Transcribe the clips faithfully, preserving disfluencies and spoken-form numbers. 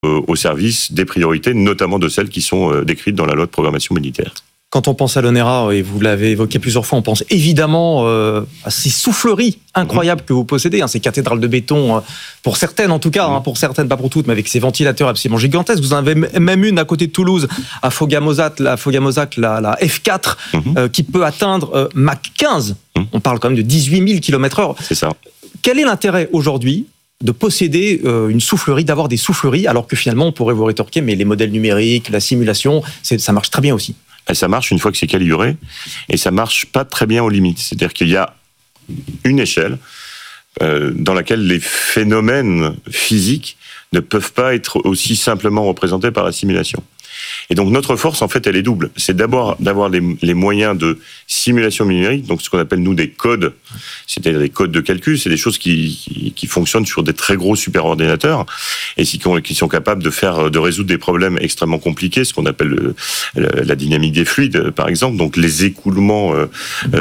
au service des priorités, notamment de celles qui sont décrites dans la loi de programmation militaire. Quand on pense à l'ONERA, et vous l'avez évoqué plusieurs fois, on pense évidemment euh, à ces souffleries incroyables mmh. que vous possédez, hein, ces cathédrales de béton, euh, pour certaines en tout cas, mmh. hein, pour certaines, pas pour toutes, mais avec ces ventilateurs absolument gigantesques. Vous en avez même une à côté de Toulouse, à Fogamosac, la, Fogamosac, la, la F quatre, mmh. euh, qui peut atteindre euh, Mach quinze. Mmh. On parle quand même de dix-huit mille kilomètres heure. C'est ça. Quel est l'intérêt aujourd'hui de posséder euh, une soufflerie, d'avoir des souffleries, alors que finalement on pourrait vous rétorquer, mais les modèles numériques, la simulation, c'est, ça marche très bien aussi. Ça marche une fois que c'est calibré, et ça marche pas très bien aux limites. C'est-à-dire qu'il y a une échelle euh, dans laquelle les phénomènes physiques ne peuvent pas être aussi simplement représentés par la simulation. Et donc notre force, en fait, elle est double. C'est d'abord d'avoir les, les moyens de simulation numérique, donc ce qu'on appelle nous des codes, c'est-à-dire des codes de calcul, c'est des choses qui, qui, qui fonctionnent sur des très gros superordinateurs et qui, qui sont capables de faire, de résoudre des problèmes extrêmement compliqués, ce qu'on appelle le, la dynamique des fluides, par exemple, donc les écoulements euh,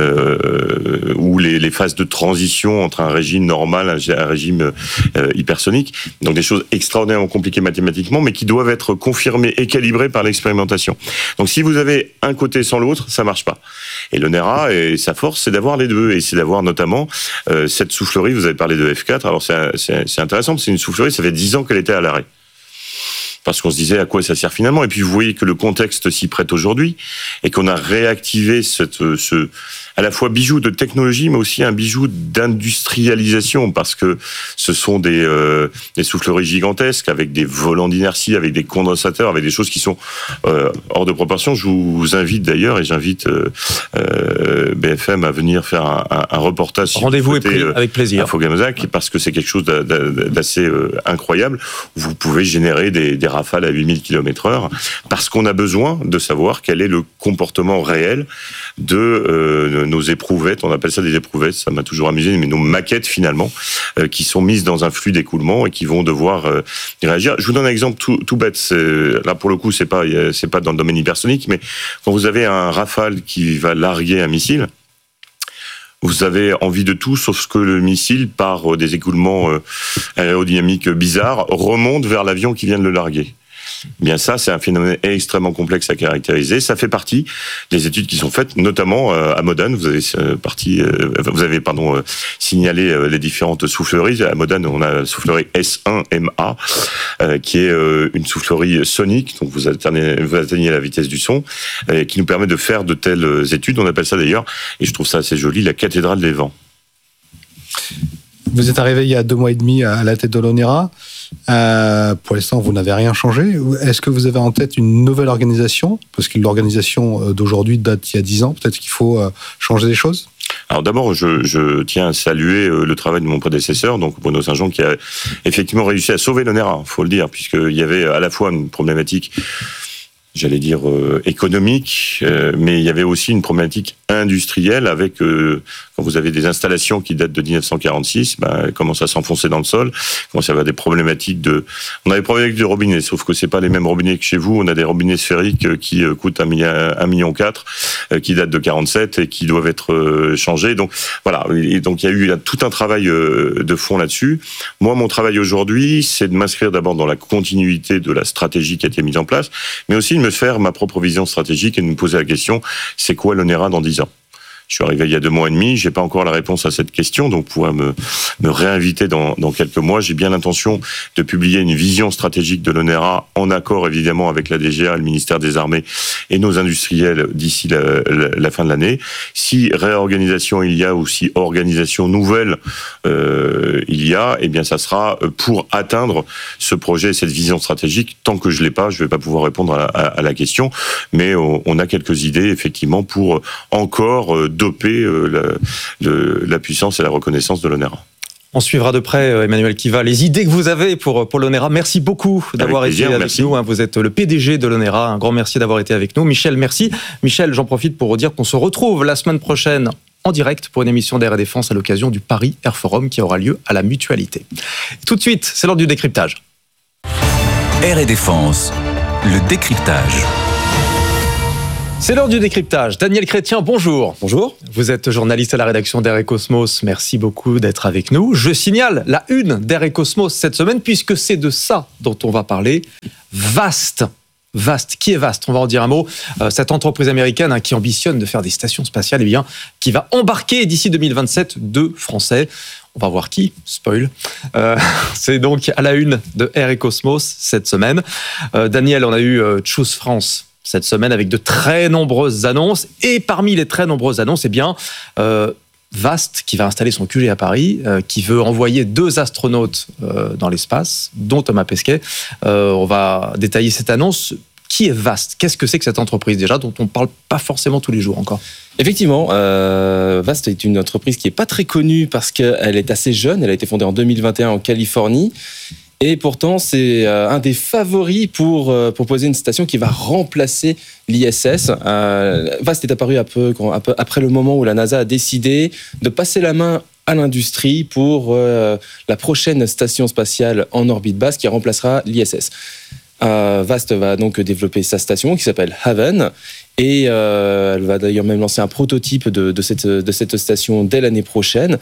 euh, ou les, les phases de transition entre un régime normal et un régime euh, hypersonique, donc des choses extraordinairement compliquées mathématiquement, mais qui doivent être confirmées et calibrées par l'expérimentation. Donc si vous avez un côté sans l'autre, ça marche pas. Et l'ONERA, et sa force, c'est d'avoir les deux, et c'est d'avoir notamment euh, cette soufflerie, vous avez parlé de F quatre, alors c'est, c'est, c'est intéressant, c'est une soufflerie, ça fait dix ans qu'elle était à l'arrêt. Parce qu'on se disait à quoi ça sert finalement, et puis vous voyez que le contexte s'y prête aujourd'hui, et qu'on a réactivé cette, ce, à la fois bijou de technologie, mais aussi un bijou d'industrialisation, parce que ce sont des, euh, des souffleries gigantesques, avec des volants d'inertie, avec des condensateurs, avec des choses qui sont euh, hors de proportion. Je vous invite d'ailleurs, et j'invite euh, euh, B F M à venir faire un, un, un reportage. Rendez-vous est pris, avec plaisir. À Fogamosac, parce que c'est quelque chose d'assez euh, incroyable. Vous pouvez générer des, des rafales à huit mille kilomètres heure, parce qu'on a besoin de savoir quel est le comportement réel de euh, nos éprouvettes, on appelle ça des éprouvettes, ça m'a toujours amusé, mais nos maquettes finalement, euh, qui sont mises dans un flux d'écoulement et qui vont devoir euh, réagir. Je vous donne un exemple tout, tout bête, c'est, là pour le coup c'est pas, c'est pas dans le domaine hypersonique, mais quand vous avez un Rafale qui va larguer un missile, vous avez envie de tout, sauf que le missile, par des écoulements euh, aérodynamiques bizarres, remonte vers l'avion qui vient de le larguer. Bien ça, c'est un phénomène extrêmement complexe à caractériser. Ça fait partie des études qui sont faites, notamment euh, à Modane. Vous avez euh, partie, euh, vous avez pardon euh, signalé euh, les différentes souffleries. À Modane, on a la soufflerie S un M A, euh, qui est euh, une soufflerie sonique. Donc vous atteignez, vous atteignez la vitesse du son, euh, qui nous permet de faire de telles études. On appelle ça d'ailleurs, et je trouve ça assez joli, la cathédrale des vents. Vous êtes arrivé il y a deux mois et demi à la tête de l'ONERA. Euh, pour l'instant, vous n'avez rien changé. Est-ce que vous avez en tête une nouvelle organisation ? Parce que l'organisation d'aujourd'hui date d'il y a dix ans. Peut-être qu'il faut changer des choses ? Alors d'abord, je, je tiens à saluer le travail de mon prédécesseur, donc Bruno Saint-Jean, qui a effectivement réussi à sauver l'ONERA, il faut le dire, puisqu'il y avait à la fois une problématique, j'allais dire euh, économique, euh, mais il y avait aussi une problématique industrielle avec, euh, quand vous avez des installations qui datent de dix-neuf cent quarante-six, ben, elles commencent à s'enfoncer dans le sol, commence à avoir des problématiques de... On a des problématiques de robinets, sauf que c'est pas les mêmes robinets que chez vous, on a des robinets sphériques qui euh, coûtent un million quatre, euh, qui datent de quarante-sept et qui doivent être euh, changés, donc voilà, et donc il y a eu là, tout un travail euh, de fond là-dessus. Moi, mon travail aujourd'hui, c'est de m'inscrire d'abord dans la continuité de la stratégie qui a été mise en place, mais aussi de me faire ma propre vision stratégique et de me poser la question, c'est quoi l'ONERA dans dix ans ? Je suis arrivé il y a deux mois et demi, j'ai pas encore la réponse à cette question, donc pourra me, me réinviter dans, dans quelques mois. J'ai bien l'intention de publier une vision stratégique de l'ONERA en accord évidemment avec la D G A, le ministère des Armées et nos industriels d'ici la, la, la fin de l'année. Si réorganisation il y a ou si organisation nouvelle euh, il y a, eh bien ça sera pour atteindre ce projet, cette vision stratégique. Tant que je l'ai pas, je vais pas pouvoir répondre à, à, à la question, mais on, on a quelques idées effectivement pour encore euh, doper euh, la, le, la puissance et la reconnaissance de l'ONERA. On suivra de près, Emmanuel Kiva, les idées que vous avez pour, pour l'ONERA. Merci beaucoup d'avoir avec plaisir, été avec merci. nous. Vous êtes le P D G de l'ONERA. Un grand merci d'avoir été avec nous. Michel, merci. Michel, j'en profite pour dire qu'on se retrouve la semaine prochaine en direct pour une émission d'Air et Défense à l'occasion du Paris Air Forum qui aura lieu à la Mutualité. Tout de suite, c'est l'heure du décryptage. Air et Défense, le décryptage. C'est l'heure du décryptage. Daniel Chrétien, bonjour. Bonjour. Vous êtes journaliste à la rédaction d'Air et Cosmos. Merci beaucoup d'être avec nous. Je signale la une d'Air et Cosmos cette semaine, puisque c'est de ça dont on va parler. Vast. Vast. Qui est Vast ? On va en dire un mot. Euh, cette entreprise américaine hein, qui ambitionne de faire des stations spatiales, eh bien, qui va embarquer d'ici deux mille vingt-sept deux Français. On va voir qui, spoil. Euh, c'est donc à la une de Air et Cosmos cette semaine. Euh, Daniel, on a eu euh, Choose France cette semaine avec de très nombreuses annonces. Et parmi les très nombreuses annonces, eh bien, euh, Vast, qui va installer son Q G à Paris, euh, qui veut envoyer deux astronautes euh, dans l'espace, dont Thomas Pesquet. Euh, on va détailler cette annonce. Qui est Vast ? Qu'est-ce que c'est que cette entreprise déjà, dont on ne parle pas forcément tous les jours encore ? Effectivement, euh, Vast est une entreprise qui n'est pas très connue parce qu'elle est assez jeune. Elle a été fondée en deux mille vingt et un en Californie. Et pourtant, c'est euh, un des favoris pour euh, proposer une station qui va remplacer l'I S S. Euh, Vast est apparu un peu, un peu après le moment où la NASA a décidé de passer la main à l'industrie pour euh, la prochaine station spatiale en orbite basse qui remplacera l'I S S. Euh, Vast va donc développer sa station qui s'appelle Haven et euh, elle va d'ailleurs même lancer un prototype de, de, cette, de cette station dès l'année prochaine.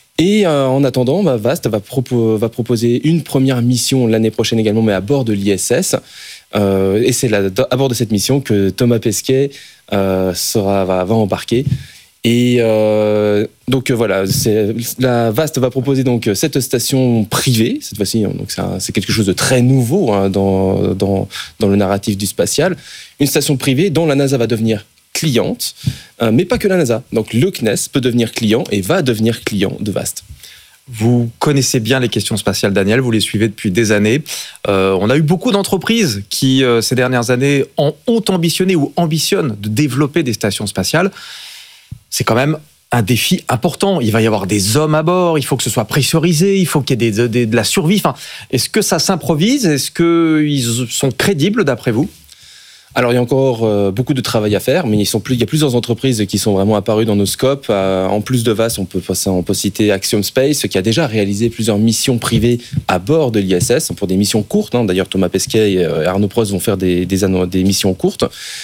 Et euh, en attendant, bah, Vast va, propo- va proposer une première mission l'année prochaine également, mais à bord de l'I S S. Euh, et c'est là, à bord de cette mission que Thomas Pesquet euh, sera, va, va embarquer. Et euh, donc voilà, c'est, la Vast va proposer donc cette station privée cette fois-ci. Donc c'est, un, c'est quelque chose de très nouveau hein, dans, dans, dans le narratif du spatial. Une station privée dont la NASA va devenir cliente, euh, mais pas que la NASA. Donc le C N E S peut devenir client et va devenir client de Vast. Vous connaissez bien les questions spatiales, Daniel, vous les suivez depuis des années. Euh, on a eu beaucoup d'entreprises qui, euh, ces dernières années, en ont ambitionné ou ambitionnent de développer des stations spatiales. C'est quand même un défi important. Il va y avoir des hommes à bord, il faut que ce soit pressurisé, il faut qu'il y ait des, des, de la survie. Enfin, est-ce que ça s'improvise ? Est-ce qu'ils sont crédibles, d'après vous ? Alors, il y a encore euh, beaucoup de travail à faire, mais ils sont plus, il y a plusieurs entreprises qui sont vraiment apparues dans nos scopes. Euh, en plus de Vast, on peut, on peut citer Axiom Space, qui a déjà réalisé plusieurs missions privées à bord de l'I S S, pour des missions courtes. Hein. D'ailleurs, Thomas Pesquet et Arnaud Prost vont faire des, des, des missions courtes.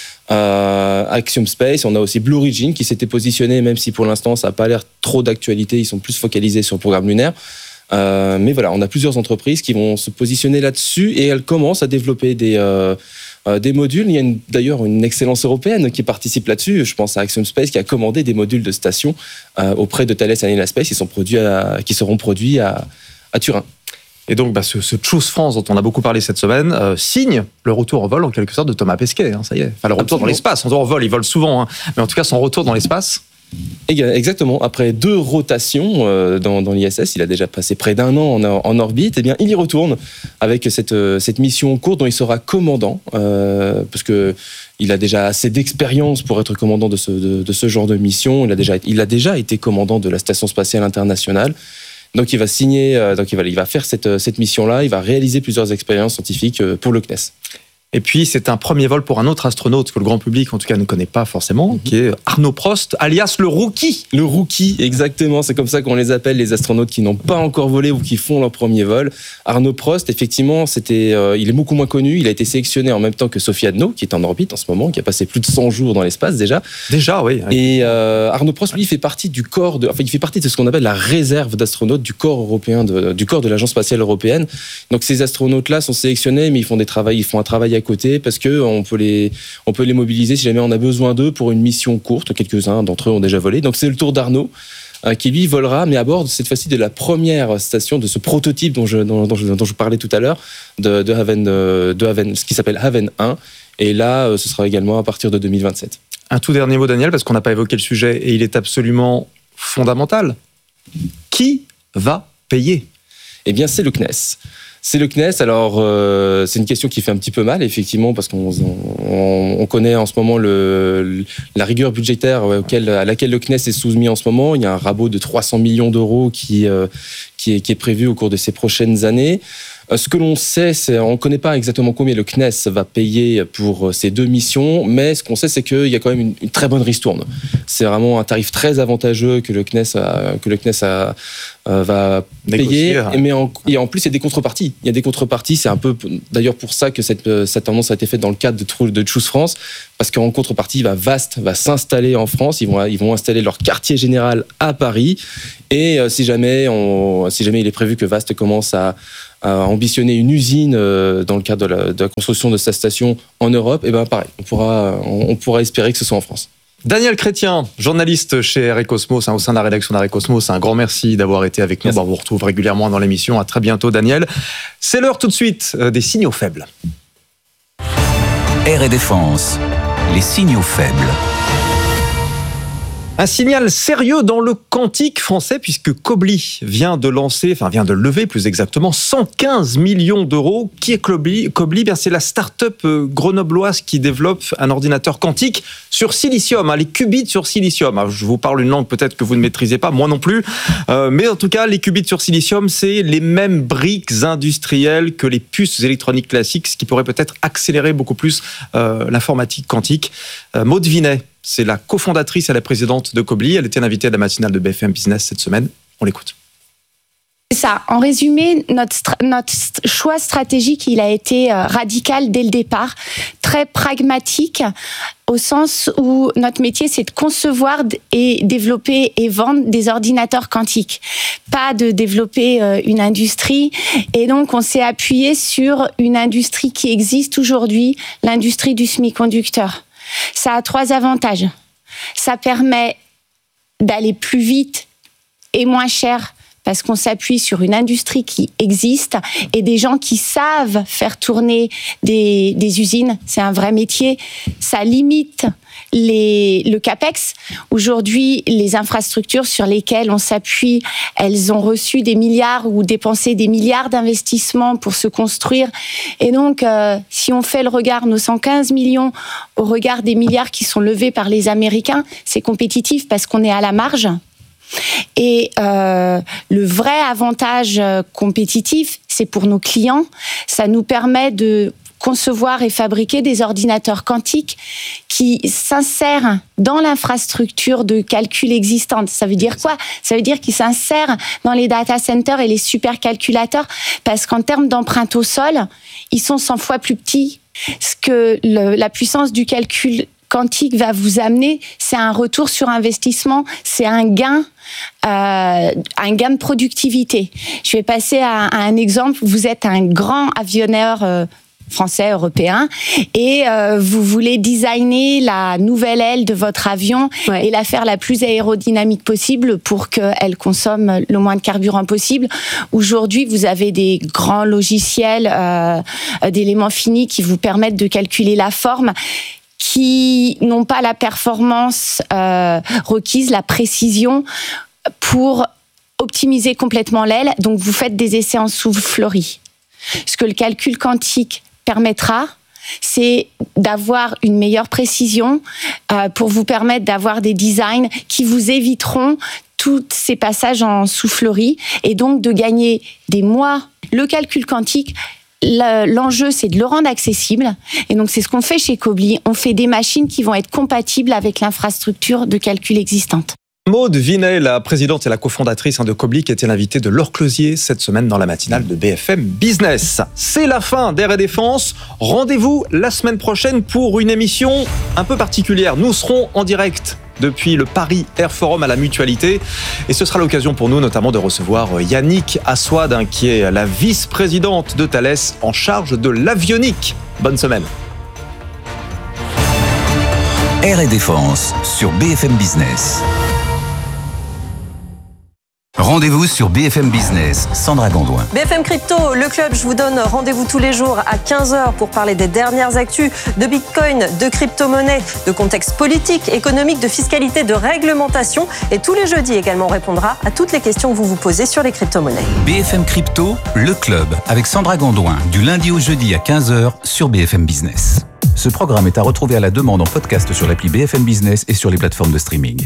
Euh, Axiom Space, on a aussi Blue Origin qui s'était positionné, même si pour l'instant ça n'a pas l'air trop d'actualité, ils sont plus focalisés sur le programme lunaire. Euh, mais voilà, on a plusieurs entreprises qui vont se positionner là-dessus et elles commencent à développer des, euh, euh, des modules. Il y a une, d'ailleurs une excellence européenne qui participe là-dessus. Je pense à Axiom Space qui a commandé des modules de station euh, auprès de Thales Alenia Space qui, sont produits à, qui seront produits à, à Turin. Et donc, bah, ce, ce Choose France dont on a beaucoup parlé cette semaine euh, signe le retour en vol en quelque sorte de Thomas Pesquet. Hein, ça y est. Enfin, le retour Absolument. Dans l'espace. On dit en vol, il vole souvent, hein, mais en tout cas, son retour dans l'espace. Exactement. Après deux rotations euh, dans, dans l'I S S, il a déjà passé près d'un an en, en orbite. Eh bien, il y retourne avec cette, cette mission courte dont il sera commandant, euh, parce que il a déjà assez d'expérience pour être commandant de ce, de, de ce genre de mission. Il a déjà, il a déjà été commandant de la Station spatiale internationale. Donc il va signer, euh, donc il va, il va faire cette, cette mission-là, il va réaliser plusieurs expériences scientifiques pour le C N E S. Et puis, c'est un premier vol pour un autre astronaute que le grand public, en tout cas, ne connaît pas forcément, mm-hmm. qui est Arnaud Prost, alias le Rookie. Le Rookie, exactement. C'est comme ça qu'on les appelle, les astronautes qui n'ont pas encore volé ou qui font leur premier vol. Arnaud Prost, effectivement, c'était, euh, il est beaucoup moins connu. Il a été sélectionné en même temps que Sophie Adno, qui est en orbite en ce moment, qui a passé plus de cent jours dans l'espace déjà. Déjà, oui. oui. Et euh, Arnaud Prost, lui, il fait partie du corps de, enfin, il fait partie de ce qu'on appelle la réserve d'astronautes du corps européen, de, du corps de l'Agence spatiale européenne. Donc ces astronautes-là sont sélectionnés, mais ils font des travails, ils font un travail à côté parce que on peut les, on peut les mobiliser si jamais on a besoin d'eux pour une mission courte. Quelques-uns d'entre eux ont déjà volé. Donc c'est le tour d'Arnaud euh, qui lui volera, mais à bord cette fois-ci de la première station de ce prototype dont je, dont, dont je, dont je parlais tout à l'heure, de, de Haven, de Haven, ce qui s'appelle Haven un. Et là, euh, ce sera également à partir de deux mille vingt-sept. Un tout dernier mot, Daniel, parce qu'on n'a pas évoqué le sujet et il est absolument fondamental. Qui va payer ? Eh bien, c'est le C N E S. C'est le C N E S, alors euh, c'est une question qui fait un petit peu mal, effectivement, parce qu'on on, on connaît en ce moment le, la rigueur budgétaire auquel, à laquelle le C N E S est soumis en ce moment. Il y a un rabot de trois cents millions d'euros qui, euh, qui, est, qui est prévu au cours de ces prochaines années. Ce que l'on sait, c'est on ne connaît pas exactement combien le C N E S va payer pour ces deux missions, mais ce qu'on sait, c'est qu'il y a quand même une, une très bonne ristourne. C'est vraiment un tarif très avantageux que le C N E S, a, que le C N E S a, euh, va Négocier, payer. hein. Mais en, et en plus, il y a des contreparties. Il y a des contreparties. C'est un peu, d'ailleurs, pour ça que cette, cette tendance a été faite dans le cadre de, de Choose France, parce qu'en contrepartie, bah, Vast va s'installer en France. Ils vont, ils vont installer leur quartier général à Paris. Et euh, si jamais, on, si jamais il est prévu que Vast commence à, à ambitionner une usine euh, dans le cadre de la, de la construction de sa station en Europe, et ben pareil, on pourra, on, on pourra espérer que ce soit en France. Daniel Chrétien, journaliste chez Arrêt Cosmos, hein, au sein de la rédaction d'Arrêt Cosmos, un grand merci d'avoir été avec nous. Bon, on vous retrouve régulièrement dans l'émission. À très bientôt, Daniel. C'est l'heure tout de suite euh, des signaux faibles. Air et Défense, les signaux faibles. Un signal sérieux dans le quantique français puisque Quobly vient de lancer, enfin vient de lever plus exactement cent quinze millions d'euros. Qui est Quobly ? Quobly, bien c'est la start-up grenobloise qui développe un ordinateur quantique sur silicium, hein, les qubits sur silicium. Alors, je vous parle une langue peut-être que vous ne maîtrisez pas, moi non plus, euh, mais en tout cas les qubits sur silicium, c'est les mêmes briques industrielles que les puces électroniques classiques, ce qui pourrait peut-être accélérer beaucoup plus euh, l'informatique quantique. Euh, Maud Vinet, c'est la cofondatrice et la présidente de Quobly. Elle était l'invitée à la matinale de B F M Business cette semaine. On l'écoute. C'est ça. En résumé, notre, stra- notre choix stratégique, il a été euh, radical dès le départ, très pragmatique, au sens où notre métier, c'est de concevoir et développer et vendre des ordinateurs quantiques, pas de développer euh, une industrie. Et donc, on s'est appuyé sur une industrie qui existe aujourd'hui, l'industrie du semi-conducteur. Ça a trois avantages. Ça permet d'aller plus vite et moins cher parce qu'on s'appuie sur une industrie qui existe et des gens qui savent faire tourner des, des usines. C'est un vrai métier. Ça limite les, le CAPEX. Aujourd'hui, les infrastructures sur lesquelles on s'appuie, elles ont reçu des milliards ou dépensé des milliards d'investissements pour se construire. Et donc, euh, si on fait le regard, nos cent quinze millions au regard des milliards qui sont levés par les Américains, c'est compétitif parce qu'on est à la marge. Et euh, le vrai avantage compétitif, c'est pour nos clients. Ça nous permet de concevoir et fabriquer des ordinateurs quantiques qui s'insèrent dans l'infrastructure de calcul existante. Ça veut dire quoi ? Ça veut dire qu'ils s'insèrent dans les data centers et les supercalculateurs parce qu'en termes d'empreinte au sol, ils sont cent fois plus petits. Ce que le, la puissance du calcul quantique va vous amener, c'est un retour sur investissement, c'est un gain, euh, un gain de productivité. Je vais passer à, à un exemple. Vous êtes un grand avionneur euh, français, européen, et euh, vous voulez designer la nouvelle aile de votre avion ouais. et la faire la plus aérodynamique possible pour qu'elle consomme le moins de carburant possible. Aujourd'hui, vous avez des grands logiciels euh, d'éléments finis qui vous permettent de calculer la forme, qui n'ont pas la performance euh, requise, la précision pour optimiser complètement l'aile. Donc, vous faites des essais en soufflerie. Ce que le calcul quantique permettra, c'est d'avoir une meilleure précision euh, pour vous permettre d'avoir des designs qui vous éviteront tous ces passages en soufflerie et donc de gagner des mois. Le calcul quantique, l'enjeu, c'est de le rendre accessible. Et donc, c'est ce qu'on fait chez Quobly. On fait des machines qui vont être compatibles avec l'infrastructure de calcul existante. Maud Vinet, la présidente et la cofondatrice de Quobly, qui était l'invitée de Laure Closier cette semaine dans la matinale de B F M Business. C'est la fin d'Air et Défense. Rendez-vous la semaine prochaine pour une émission un peu particulière. Nous serons en direct depuis le Paris Air Forum à la Mutualité. Et ce sera l'occasion pour nous notamment de recevoir Yannick Assouad, hein, qui est la vice-présidente de Thales en charge de l'avionique. Bonne semaine. Air et Défense sur B F M Business. Rendez-vous sur B F M Business, Sandra Gondouin. B F M Crypto, le club, je vous donne rendez-vous tous les jours à quinze heures pour parler des dernières actus de Bitcoin, de crypto-monnaie, de contexte politique, économique, de fiscalité, de réglementation. Et tous les jeudis également, on répondra à toutes les questions que vous vous posez sur les crypto-monnaies. B F M Crypto, le club, avec Sandra Gondouin, du lundi au jeudi à quinze heures sur B F M Business. Ce programme est à retrouver à la demande en podcast sur l'appli B F M Business et sur les plateformes de streaming.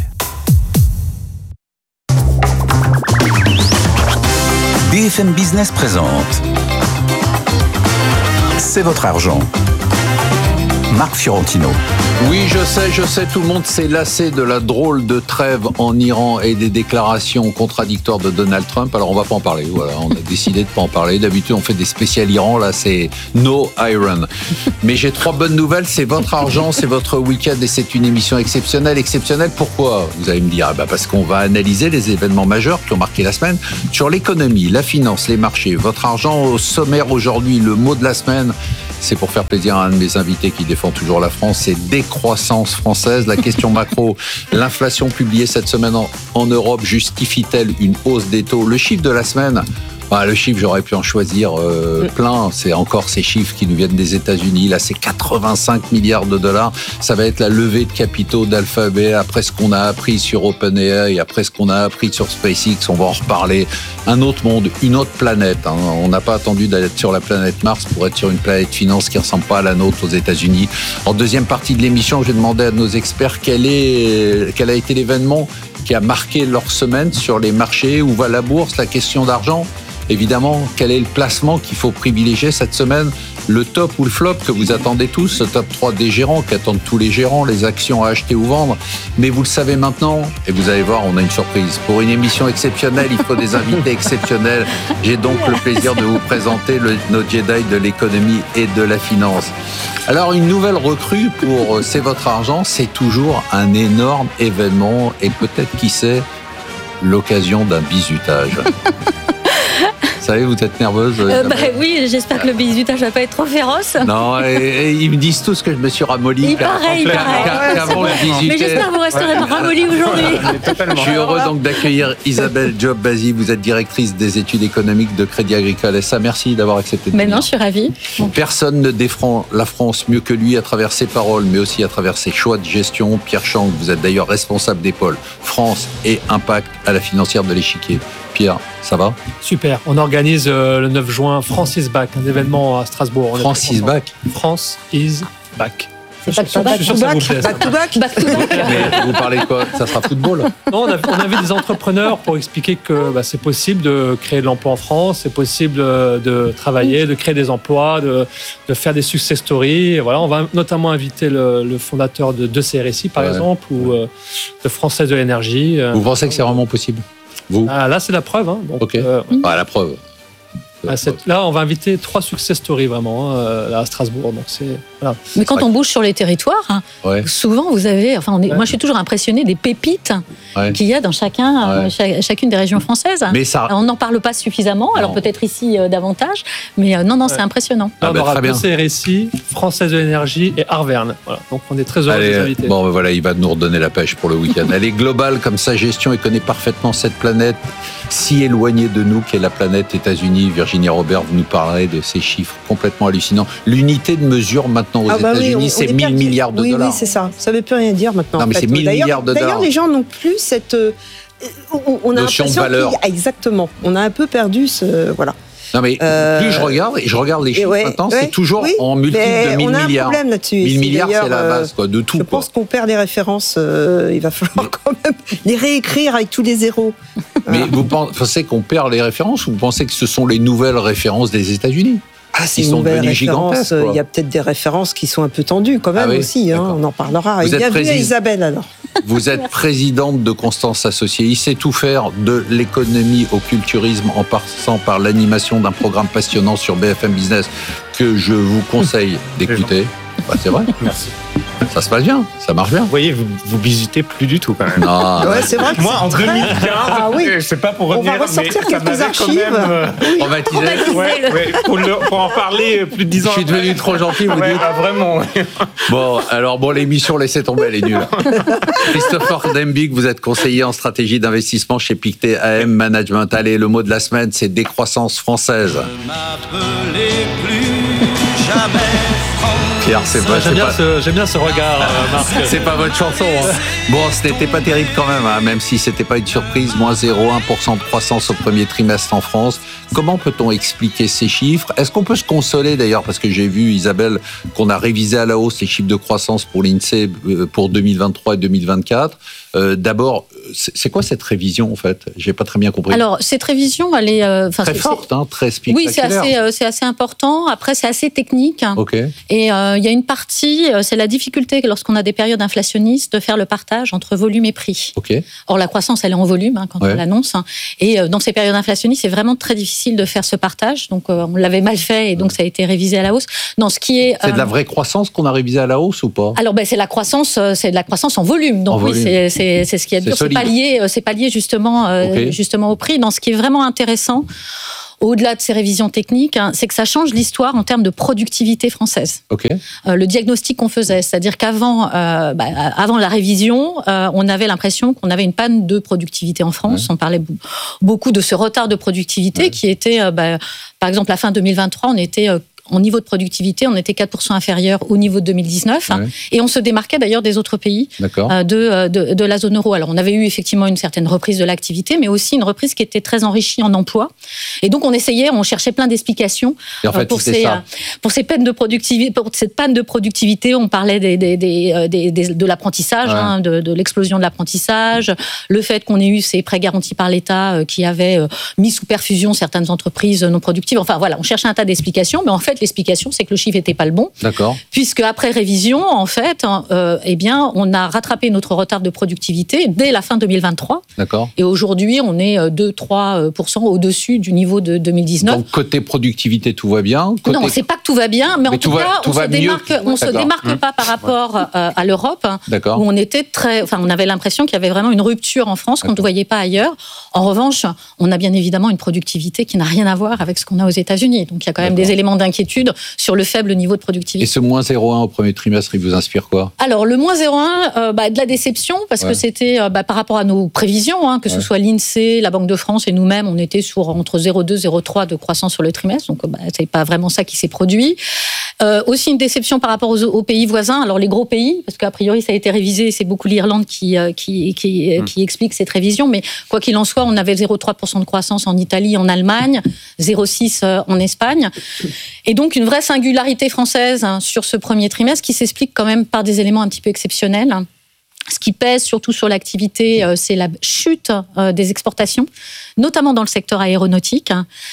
B F M Business présente C'est votre argent. Marc Fiorentino. Oui, je sais, je sais, tout le monde s'est lassé de la drôle de trêve en Iran et des déclarations contradictoires de Donald Trump. Alors on va pas en parler, voilà, on a décidé de pas en parler. D'habitude on fait des spéciales Iran, là c'est no Iran. Mais j'ai trois bonnes nouvelles, c'est votre argent, c'est votre week-end et c'est une émission exceptionnelle. Exceptionnelle pourquoi ? Vous allez me dire, ah bah parce qu'on va analyser les événements majeurs qui ont marqué la semaine sur l'économie, la finance, les marchés. Votre argent au sommaire aujourd'hui, le mot de la semaine. C'est pour faire plaisir à un de mes invités qui défend toujours la France, c'est décroissance française. La question macro, l'inflation publiée cette semaine en, en Europe justifie-t-elle une hausse des taux ? Le chiffre de la semaine, bah, le chiffre, j'aurais pu en choisir euh, plein. C'est encore ces chiffres qui nous viennent des États-Unis. Là, c'est quatre-vingt-cinq milliards de dollars. Ça va être la levée de capitaux d'Alphabet après ce qu'on a appris sur OpenAI et après ce qu'on a appris sur SpaceX. On va en reparler. Un autre monde, une autre planète. Hein. On n'a pas attendu d'être sur la planète Mars pour être sur une planète finance qui ressemble pas à la nôtre aux États-Unis. En deuxième partie de l'émission, j'ai demandé à nos experts quel est, quel a été l'événement qui a marqué leur semaine sur les marchés. Où va la bourse ? La question d'argent. Évidemment, quel est le placement qu'il faut privilégier cette semaine ? Le top ou le flop que vous attendez tous, ce top trois des gérants qu'attendent tous les gérants, les actions à acheter ou vendre. Mais vous le savez maintenant, et vous allez voir, on a une surprise. Pour une émission exceptionnelle, il faut des invités exceptionnels. J'ai donc le plaisir de vous présenter le, nos Jedi de l'économie et de la finance. Alors, une nouvelle recrue pour C'est votre argent, c'est toujours un énorme événement et peut-être, qui sait, l'occasion d'un bizutage. Vous savez, vous êtes nerveuse euh, bah, Oui, j'espère que le bizutage va pas être trop féroce. Non, et, et ils me disent tous que je me suis ramolli. Il paraît, il paraît. Qu'avant le bisutage. Mais j'espère que vous resterez ramolli aujourd'hui. Je suis heureux donc d'accueillir Isabelle Job-Bazy. Vous êtes directrice des études économiques de Crédit Agricole S A. Merci d'avoir accepté de venir. Mais non, je suis ravie. Personne ne défend la France mieux que lui à travers ses paroles, mais aussi à travers ses choix de gestion. Pierre Chang, vous êtes d'ailleurs responsable des pôles France et Impact à la financière de l'Échiquier. Pierre, ça va ? Super. On organise euh, le neuf juin France is back, un événement à Strasbourg. France is back. France is back. Je suis sûr que ça vous plaît. Back to back. Back to back. Mais vous parlez quoi ? Ça sera football ? Non, on a, on a vu des entrepreneurs pour expliquer que bah, c'est possible de créer de l'emploi en France, c'est possible de travailler, de créer des emplois, de, de faire des success stories. Et voilà, on va notamment inviter le, le fondateur de, de C R S I, par ouais. exemple, ou euh, de Française de l'énergie. Vous pensez que c'est vraiment possible ? Vous ? Ah, là, c'est la preuve. Hein. Donc, ok. Euh, ah, la preuve. Ah, cette, là, on va inviter trois success stories vraiment hein, à Strasbourg. Donc c'est, voilà. Mais quand on bouge sur les territoires, hein, ouais. souvent vous avez. Enfin, on est, ouais. moi, je suis toujours impressionné des pépites ouais. qu'il y a dans chacun, ouais. chaque, chacune des régions françaises. Mais ça... On n'en parle pas suffisamment. Alors non. peut-être ici euh, davantage, mais euh, non, non, ouais. c'est impressionnant. Ah, on bah, aura deux C R S I, Française de l'énergie et Arverne. Voilà. Donc on est très heureux Allez, de les inviter. Bon, ben voilà, il va nous redonner la pêche pour le week-end. Elle est globale comme sa gestion et connaît parfaitement cette planète si éloignée de nous qu'est la planète États-Unis. Virginie Robert, vous nous parlerez de ces chiffres complètement hallucinants. L'unité de mesure maintenant aux ah bah États-Unis, oui, c'est mille milliards de oui, dollars. Oui, c'est ça. Ça ne veut plus rien dire maintenant. Non, mais en fait. c'est mille milliards de dollars. D'ailleurs, les gens n'ont plus cette euh, on a notion de valeur. Exactement. On a un peu perdu ce voilà. Non mais euh, plus je regarde et je regarde les chiffres ouais, maintenant, ouais, c'est toujours oui, en multiple de mille milliards. On a un problème là-dessus. mille milliards, c'est la base quoi, de tout. Je quoi. pense qu'on perd les références. Euh, il va falloir mais, quand même les réécrire avec tous les zéros. Mais vous pensez qu'on perd les références ou vous pensez que ce sont les nouvelles références des États-Unis ? Ah, c'est une nouvelle référence. Il y a peut-être des références qui sont un peu tendues quand même ah oui, aussi. Hein, on en parlera. Vous bienvenue président... à Isabelle alors. Vous êtes présidente de Constance Associés. Il sait tout faire de l'économie au culturisme en passant par l'animation d'un programme passionnant sur B F M Business que je vous conseille d'écouter. Bah, c'est vrai. Merci. Ça se passe bien, ça marche bien. Vous voyez, vous, vous visitez plus du tout quand même. Non, ouais, c'est vrai. Moi, en deux mille quinze, ah, oui. je sais pas pour revenir, on va ressortir mais quelques archives. Même, euh, oui. On va utiliser. Ouais, ouais, pour, le, pour en parler plus de dix ans. Je suis devenu trop gentil, vous ouais, dites. Ah, vraiment. Bon, alors bon, l'émission, laissez tomber, elle est nulle. Christopher Dembig, vous êtes conseiller en stratégie d'investissement chez Pictet A M Management. Allez, le mot de la semaine, c'est décroissance française. Ne m'appelez plus jamais. Pierre, c'est pas, j'aime, bien pas... Ce, j'aime bien ce regard, euh, Marc. C'est pas votre chanson. Hein. Bon, ce n'était pas terrible quand même, hein, même si c'était pas une surprise. Moins zéro virgule un pour cent de croissance au premier trimestre en France. Comment peut-on expliquer ces chiffres ? Est-ce qu'on peut se consoler d'ailleurs ? Parce que j'ai vu, Isabelle, qu'on a révisé à la hausse les chiffres de croissance pour l'INSEE pour deux mille vingt-trois et deux mille vingt-quatre. Euh, d'abord, c'est quoi cette révision en fait? J'ai pas très bien compris. Alors cette révision, elle est euh, très c'est, forte, hein, très spectaculaire. Oui, c'est assez, euh, c'est assez important. Après, c'est assez technique. Okay. Et il euh, y a une partie, euh, c'est la difficulté lorsqu'on a des périodes inflationnistes de faire le partage entre volume et prix. Okay. Or la croissance, elle est en volume hein, quand ouais. on l'annonce. Hein. Et euh, dans ces périodes inflationnistes, c'est vraiment très difficile de faire ce partage. Donc euh, on l'avait mal fait et donc ouais. ça a été révisé à la hausse. Non, ce qui est, c'est euh, de la vraie croissance qu'on a révisé à la hausse ou pas? Alors ben c'est la croissance, euh, c'est de la croissance en volume. Donc en oui, volume. C'est, c'est, c'est ce qui est dur. C'est, c'est pas lié, c'est pas lié justement, euh, okay. justement au prix. Dans ce qui est vraiment intéressant, au-delà de ces révisions techniques, hein, c'est que ça change l'histoire en termes de productivité française. Okay. Euh, le diagnostic qu'on faisait, c'est-à-dire qu'avant euh, bah, avant la révision, euh, on avait l'impression qu'on avait une panne de productivité en France. Ouais. On parlait beaucoup de ce retard de productivité ouais. qui était, euh, bah, par exemple, à la fin deux mille vingt-trois, on était... Euh, en niveau de productivité, on était quatre pour cent inférieur au niveau de deux mille dix-neuf. Ouais. Et on se démarquait d'ailleurs des autres pays euh, de, de, de la zone euro. Alors, on avait eu effectivement une certaine reprise de l'activité, mais aussi une reprise qui était très enrichie en emploi. Et donc, on essayait, on cherchait plein d'explications en fait, euh, pour, ces, euh, pour, ces peines de productivité, pour cette panne de productivité. On parlait des, des, des, des, des, de l'apprentissage, ouais. hein, de, de l'explosion de l'apprentissage, le fait qu'on ait eu ces prêts garantis par l'État euh, qui avaient euh, mis sous perfusion certaines entreprises non productives. Enfin, voilà, on cherchait un tas d'explications, mais en fait, l'explication, c'est que le chiffre n'était pas le bon. D'accord. Puisque après révision, en fait, euh, eh bien, on a rattrapé notre retard de productivité dès la fin deux mille vingt-trois. D'accord. Et aujourd'hui, on est deux à trois pour cent au-dessus du niveau de deux mille dix-neuf. Donc, côté productivité, tout va bien? Côté... Non, c'est pas que tout va bien, mais, mais en tout, tout cas, va, on ne se démarque, on se démarque mmh. pas par rapport euh, à l'Europe, D'accord. où on était très, enfin, on avait l'impression qu'il y avait vraiment une rupture en France qu'on ne voyait pas ailleurs. En revanche, on a bien évidemment une productivité qui n'a rien à voir avec ce qu'on a aux États-Unis. Donc, il y a quand même D'accord. des éléments d'inquiétude sur le faible niveau de productivité. Et ce moins zéro virgule un au premier trimestre, il vous inspire quoi? Alors, le moins zéro virgule un, euh, bah, de la déception, parce ouais. que c'était euh, bah, par rapport à nos prévisions, hein, que ouais. ce soit l'INSEE, la Banque de France et nous-mêmes, on était sur entre zéro virgule deux et zéro virgule trois de croissance sur le trimestre, donc bah, c'est pas vraiment ça qui s'est produit. Euh, aussi une déception par rapport aux, aux pays voisins, alors les gros pays, parce qu'a priori ça a été révisé, c'est beaucoup l'Irlande qui, euh, qui, qui, mmh. qui explique cette révision, mais quoi qu'il en soit, on avait zéro virgule trois pour cent de croissance en Italie, en Allemagne, zéro virgule six pour cent en Espagne, et donc une vraie singularité française hein, sur ce premier trimestre qui s'explique quand même par des éléments un petit peu exceptionnels. Ce qui pèse surtout sur l'activité, euh, c'est la chute euh, des exportations, notamment dans le secteur aéronautique.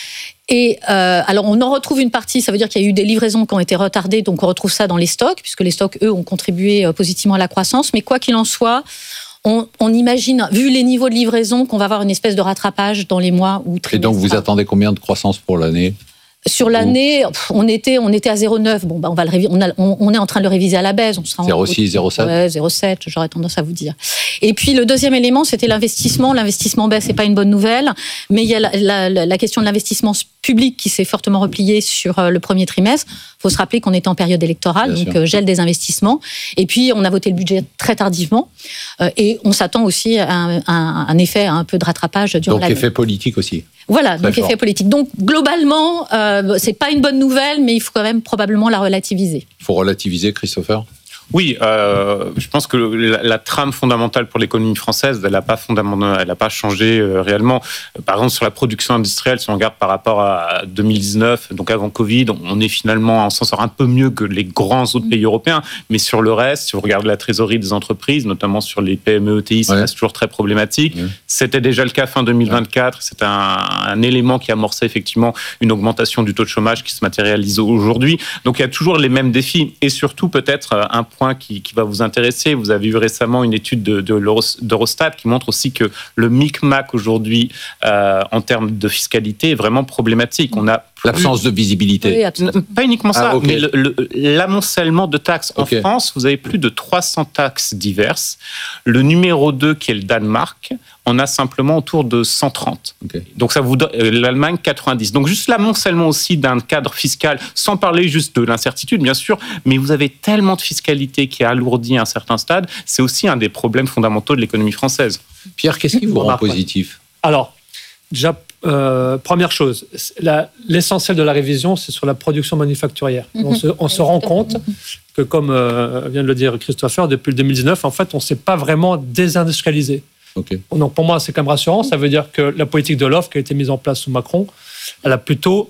Et euh, alors, on en retrouve une partie, ça veut dire qu'il y a eu des livraisons qui ont été retardées, donc on retrouve ça dans les stocks, puisque les stocks, eux, ont contribué euh, positivement à la croissance. Mais quoi qu'il en soit, on, on imagine, vu les niveaux de livraison, qu'on va avoir une espèce de rattrapage dans les mois ou trimestres. Et donc, vous attendez combien de croissance pour l'année ? Sur l'année, on était, on était à zéro virgule neuf. Bon, bah, on va le réviser. On, a, on, on est en train de le réviser à la baisse. On sera zéro virgule six, zéro virgule sept. Ouais, zéro virgule sept, j'aurais tendance à vous dire. Et puis, le deuxième élément, c'était l'investissement. L'investissement baisse, c'est pas une bonne nouvelle. Mais il y a la, la, la question de l'investissement public qui s'est fortement repliée sur le premier trimestre. Il faut se rappeler qu'on était en période électorale, Bien donc sûr. gel des investissements. Et puis, on a voté le budget très tardivement. Euh, et on s'attend aussi à un, un, un effet, à un peu de rattrapage durant l'année. Donc, effet politique aussi. Voilà, Très donc fort. effet politique. Donc, globalement, euh, c'est pas une bonne nouvelle, mais il faut quand même probablement la relativiser. Il faut relativiser, Christopher ? Oui, euh, je pense que la, la trame fondamentale pour l'économie française, elle n'a pas fondamentalement, elle n'a pas changé euh, réellement. Par exemple, sur la production industrielle, si on regarde par rapport à deux mille dix-neuf, donc avant Covid, on est finalement, on s'en sort un peu mieux que les grands autres pays européens. Mais sur le reste, si on regarde la trésorerie des entreprises, notamment sur les P M E, E T I, ça ouais. reste toujours très problématique. Ouais. C'était déjà le cas fin deux mille vingt-quatre. Ouais. C'est un, un élément qui amorçait effectivement une augmentation du taux de chômage qui se matérialise aujourd'hui. Donc il y a toujours les mêmes défis et surtout peut-être un point qui, qui va vous intéresser. Vous avez eu récemment une étude de, de d'Eurostat qui montre aussi que le micmac aujourd'hui, euh, en termes de fiscalité, est vraiment problématique. On a plus... L'absence de visibilité. Oui, pas uniquement ça, ah, okay. mais le, le, l'amoncellement de taxes. En okay. France, vous avez plus de trois cents taxes diverses. Le numéro deux, qui est le Danemark, on a simplement autour de cent trente. Okay. Donc ça vous donne, l'Allemagne, quatre-vingt-dix. Donc juste l'amoncellement aussi d'un cadre fiscal, sans parler juste de l'incertitude, bien sûr, mais vous avez tellement de fiscalité qui a alourdi à un certain stade, c'est aussi un des problèmes fondamentaux de l'économie française. Pierre, qu'est-ce qui vous rend positif ? Alors, déjà, euh, première chose, la, l'essentiel de la révision, c'est sur la production manufacturière. Mm-hmm. On, se, on se rend compte que, comme euh, vient de le dire Christopher, depuis le deux mille dix-neuf, en fait, on ne s'est pas vraiment désindustrialisé. Okay. Donc pour moi, c'est quand même rassurant. Ça veut dire que la politique de l'offre qui a été mise en place sous Macron, elle a plutôt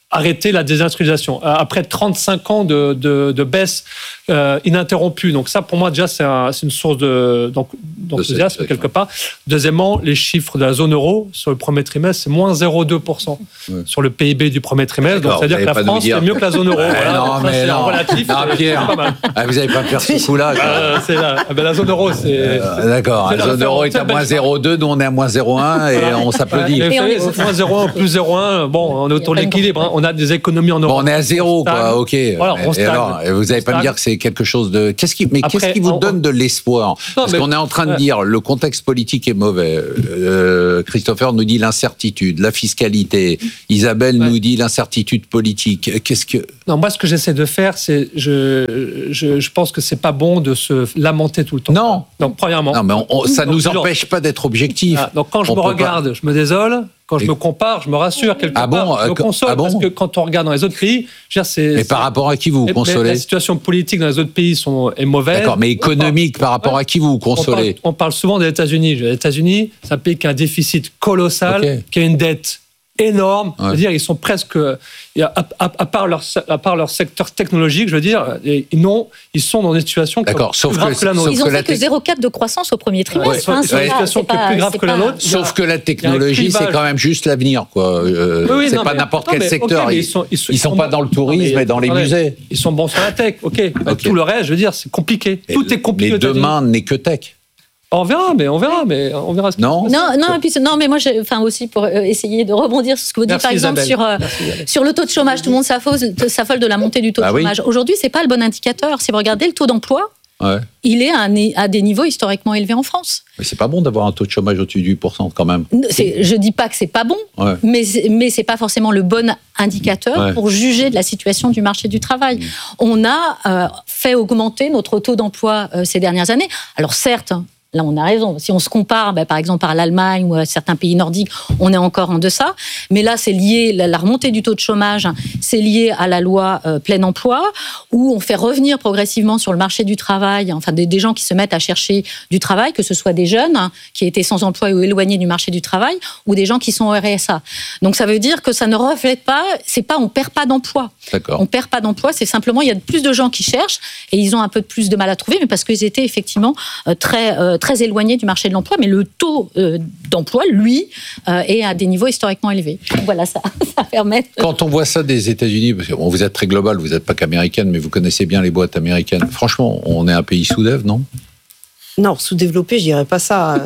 arrêter la désindustrialisation. Après trente-cinq ans de, de, de baisse euh, ininterrompue. Donc ça, pour moi, déjà, c'est, un, c'est une source de, d'enthousiasme, de quelque part. Deuxièmement, les chiffres de la zone euro sur le premier trimestre, c'est moins zéro virgule deux pour cent ouais. sur le P I B du premier trimestre. Donc, c'est-à-dire que la France est mieux que la zone euro. Voilà, non, mais non. Relatif, non, Pierre, ah, vous n'avez pas peur ce coup-là. Euh, c'est là. Ah, ben, la zone euro, c'est... Euh, d'accord, c'est la zone euro est à moins zéro virgule deux, nous on est à moins zéro virgule un et voilà. on s'applaudit. Et et c'est moins zéro virgule un, plus zéro virgule un, bon, on est autour de l'équilibre. Hein. On a des économies en Europe. Bon, on est à zéro, quoi, ok. Voilà, on et alors, vous n'allez pas me dire que c'est quelque chose de... Qu'est-ce qui... Mais Après, qu'est-ce qui vous on... donne de l'espoir? non, Parce mais... qu'on est en train de ouais. dire, le contexte politique est mauvais. Euh, Christopher nous dit l'incertitude, la fiscalité. Isabelle ouais. nous dit l'incertitude politique. Qu'est-ce que... Non, moi, ce que j'essaie de faire, c'est... Je, je, je pense que c'est pas bon de se lamenter tout le temps. Non. Donc, premièrement... Non, mais on, on, ça ne nous empêche pas d'être objectif. Ah, donc, quand je on me regarde, pas... je me désole. Quand je me compare, je me rassure quelque ah part, bon, je me console, ah bon parce que quand on regarde dans les autres pays, je veux dire, c'est... Mais par rapport à qui vous vous consolez? La situation politique dans les autres pays sont, est mauvaise. D'accord, mais économique, on par rapport ouais. à qui vous vous consolez? on parle, on parle souvent des États-Unis. Les États-Unis, c'est un pays qui a un déficit colossal, okay. qui a une dette énorme. Ouais. Je veux dire, ils sont presque... À, à, à, part leur, à part leur secteur technologique, je veux dire, ils, non, ils sont dans une situation qui est plus grave que, que la nôtre. Ils ont fait que zéro virgule quatre de croissance au premier trimestre. Ouais, hein, c'est une situation qui est plus grave que la nôtre. Sauf que la technologie, c'est quand même juste l'avenir, quoi. Euh, oui, oui, c'est non, pas mais, n'importe non, quel mais, secteur. Okay, ils, ils sont, ils, ils sont, sont pas dans le tourisme non, et dans les attendez, musées. Ils sont bons sur la tech, ok. okay. Tout le reste, je veux dire, c'est compliqué. Et Tout est compliqué. Mais demain n'est que tech. On verra, mais on verra, mais on verra. Ce non, non, non, et puis non, mais moi, j'ai, enfin aussi pour essayer de rebondir sur ce que vous dites, par exemple sur euh, sur le taux de chômage. Tout le monde s'affole, s'affole de la montée du taux bah de chômage. Oui. Aujourd'hui, c'est pas le bon indicateur. Si vous regardez le taux d'emploi, ouais. il est à, à des niveaux historiquement élevés en France. Mais c'est pas bon d'avoir un taux de chômage au-dessus du huit pour cent quand même. C'est, je dis pas que c'est pas bon, ouais. mais mais c'est pas forcément le bon indicateur ouais. pour juger de la situation du marché du travail. Mmh. On a euh, fait augmenter notre taux d'emploi euh, ces dernières années. Alors certes. Là, on a raison. Si on se compare, bah, par exemple, par l'Allemagne ou à certains pays nordiques, on est encore en deçà. Mais là, c'est lié, la remontée du taux de chômage, c'est lié à la loi euh, plein emploi, où on fait revenir progressivement sur le marché du travail, enfin, des, des gens qui se mettent à chercher du travail, que ce soit des jeunes hein, qui étaient sans emploi ou éloignés du marché du travail, ou des gens qui sont au R S A. Donc, ça veut dire que ça ne reflète pas, c'est pas, on perd pas d'emploi. D'accord. On perd pas d'emploi, c'est simplement, il y a plus de gens qui cherchent et ils ont un peu plus de mal à trouver, mais parce qu'ils étaient effectivement euh, très, euh, très éloigné du marché de l'emploi, mais le taux euh, d'emploi, lui, euh, est à des niveaux historiquement élevés. Donc voilà, ça, ça permet... De... Quand on voit ça des États-Unis, parce que bon, vous êtes très global, vous n'êtes pas qu'américaine, mais vous connaissez bien les boîtes américaines. Franchement, on est un pays sous-dév, non ? Non, sous-développé, je dirais pas ça.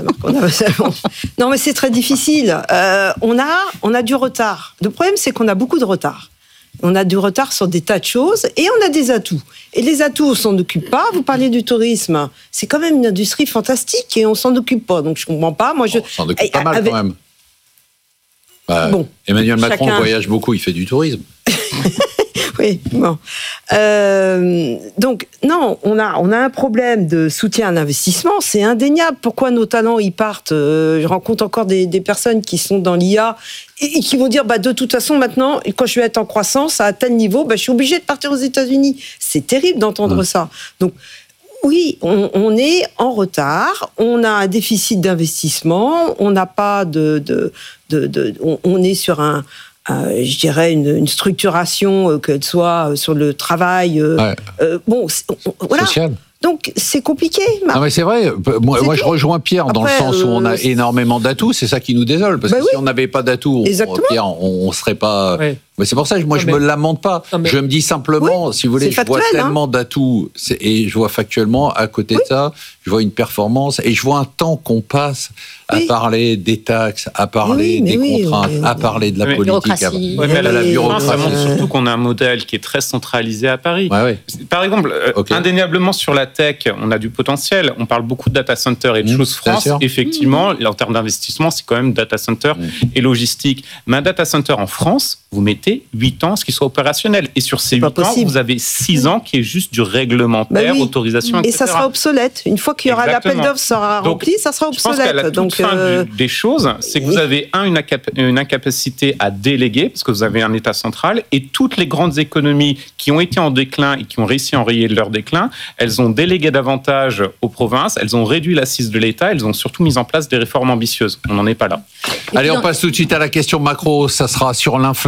Non, mais c'est très difficile. Euh, on a, on a du retard. Le problème, c'est qu'on a beaucoup de retard. On a du retard sur des tas de choses et on a des atouts. Et les atouts, on s'en occupe pas. Vous parlez du tourisme, c'est quand même une industrie fantastique et on s'en occupe pas. Donc je comprends pas. Moi, je. On s'en occupe pas mal avec... quand même. Bah, bon, Emmanuel Macron chacun... voyage beaucoup, il fait du tourisme. Oui, bon. Euh, donc, non, on a, on a un problème de soutien à l'investissement, c'est indéniable. Pourquoi nos talents, ils partent euh, Je rencontre encore des, des personnes qui sont dans l'I A et, et qui vont dire, bah, de toute façon, maintenant, quand je vais être en croissance à tel niveau, bah, je suis obligé de partir aux États-Unis. C'est terrible d'entendre mmh. ça. Donc, oui, on, on est en retard, on a un déficit d'investissement, on n'a pas de... de, de, de on, on est sur un... Euh, je dirais une, une structuration, euh, qu'elle soit sur le travail. Euh, ouais. euh, bon, on, voilà. Social. Donc c'est compliqué. Marc. Non mais c'est vrai. Moi, moi je rejoins Pierre Après, dans le sens où on a euh, énormément d'atouts. C'est ça qui nous désole parce bah que oui. si on n'avait pas d'atouts, on, Pierre, on, on serait pas. Oui. Mais c'est pour ça que moi non, je mais... me lamente pas. Non, mais... Je me dis simplement, oui, si vous voulez, je factuel, vois tellement hein. d'atouts et je vois factuellement à côté oui. de ça, je vois une performance et je vois un temps qu'on passe à oui. parler des taxes, à parler oui, des oui, contraintes, oui, oui. à parler de la oui. politique, à, oui, mais à la bureaucratie. Ça montre surtout qu'on a un modèle qui est très centralisé à Paris. Ouais, oui. Par exemple, okay. indéniablement sur la tech, on a du potentiel. On parle beaucoup de data center et de mmh, choses France. Effectivement, mmh. en termes d'investissement, c'est quand même data center mmh. et logistique. Mais un data center en France, vous mettez huit ans à ce qu'il soit opérationnel. Et sur ces huit ans, vous avez six ans qui est juste du réglementaire, bah oui. autorisation, et cetera. Et ça sera obsolète. Une fois qu'il y aura l'appel d'offres sera Donc, rempli, ça sera obsolète. Je pense qu'à la toute Donc, fin euh... du, des choses, c'est que vous avez, un, une, incap- une incapacité à déléguer, parce que vous avez un État central, et toutes les grandes économies qui ont été en déclin et qui ont réussi à enrayer leur déclin, elles ont délégué davantage aux provinces, elles ont réduit l'assise de l'État, elles ont surtout mis en place des réformes ambitieuses. On n'en est pas là. Allez, on passe tout de suite à la question macro. Ça sera sur l'inflation.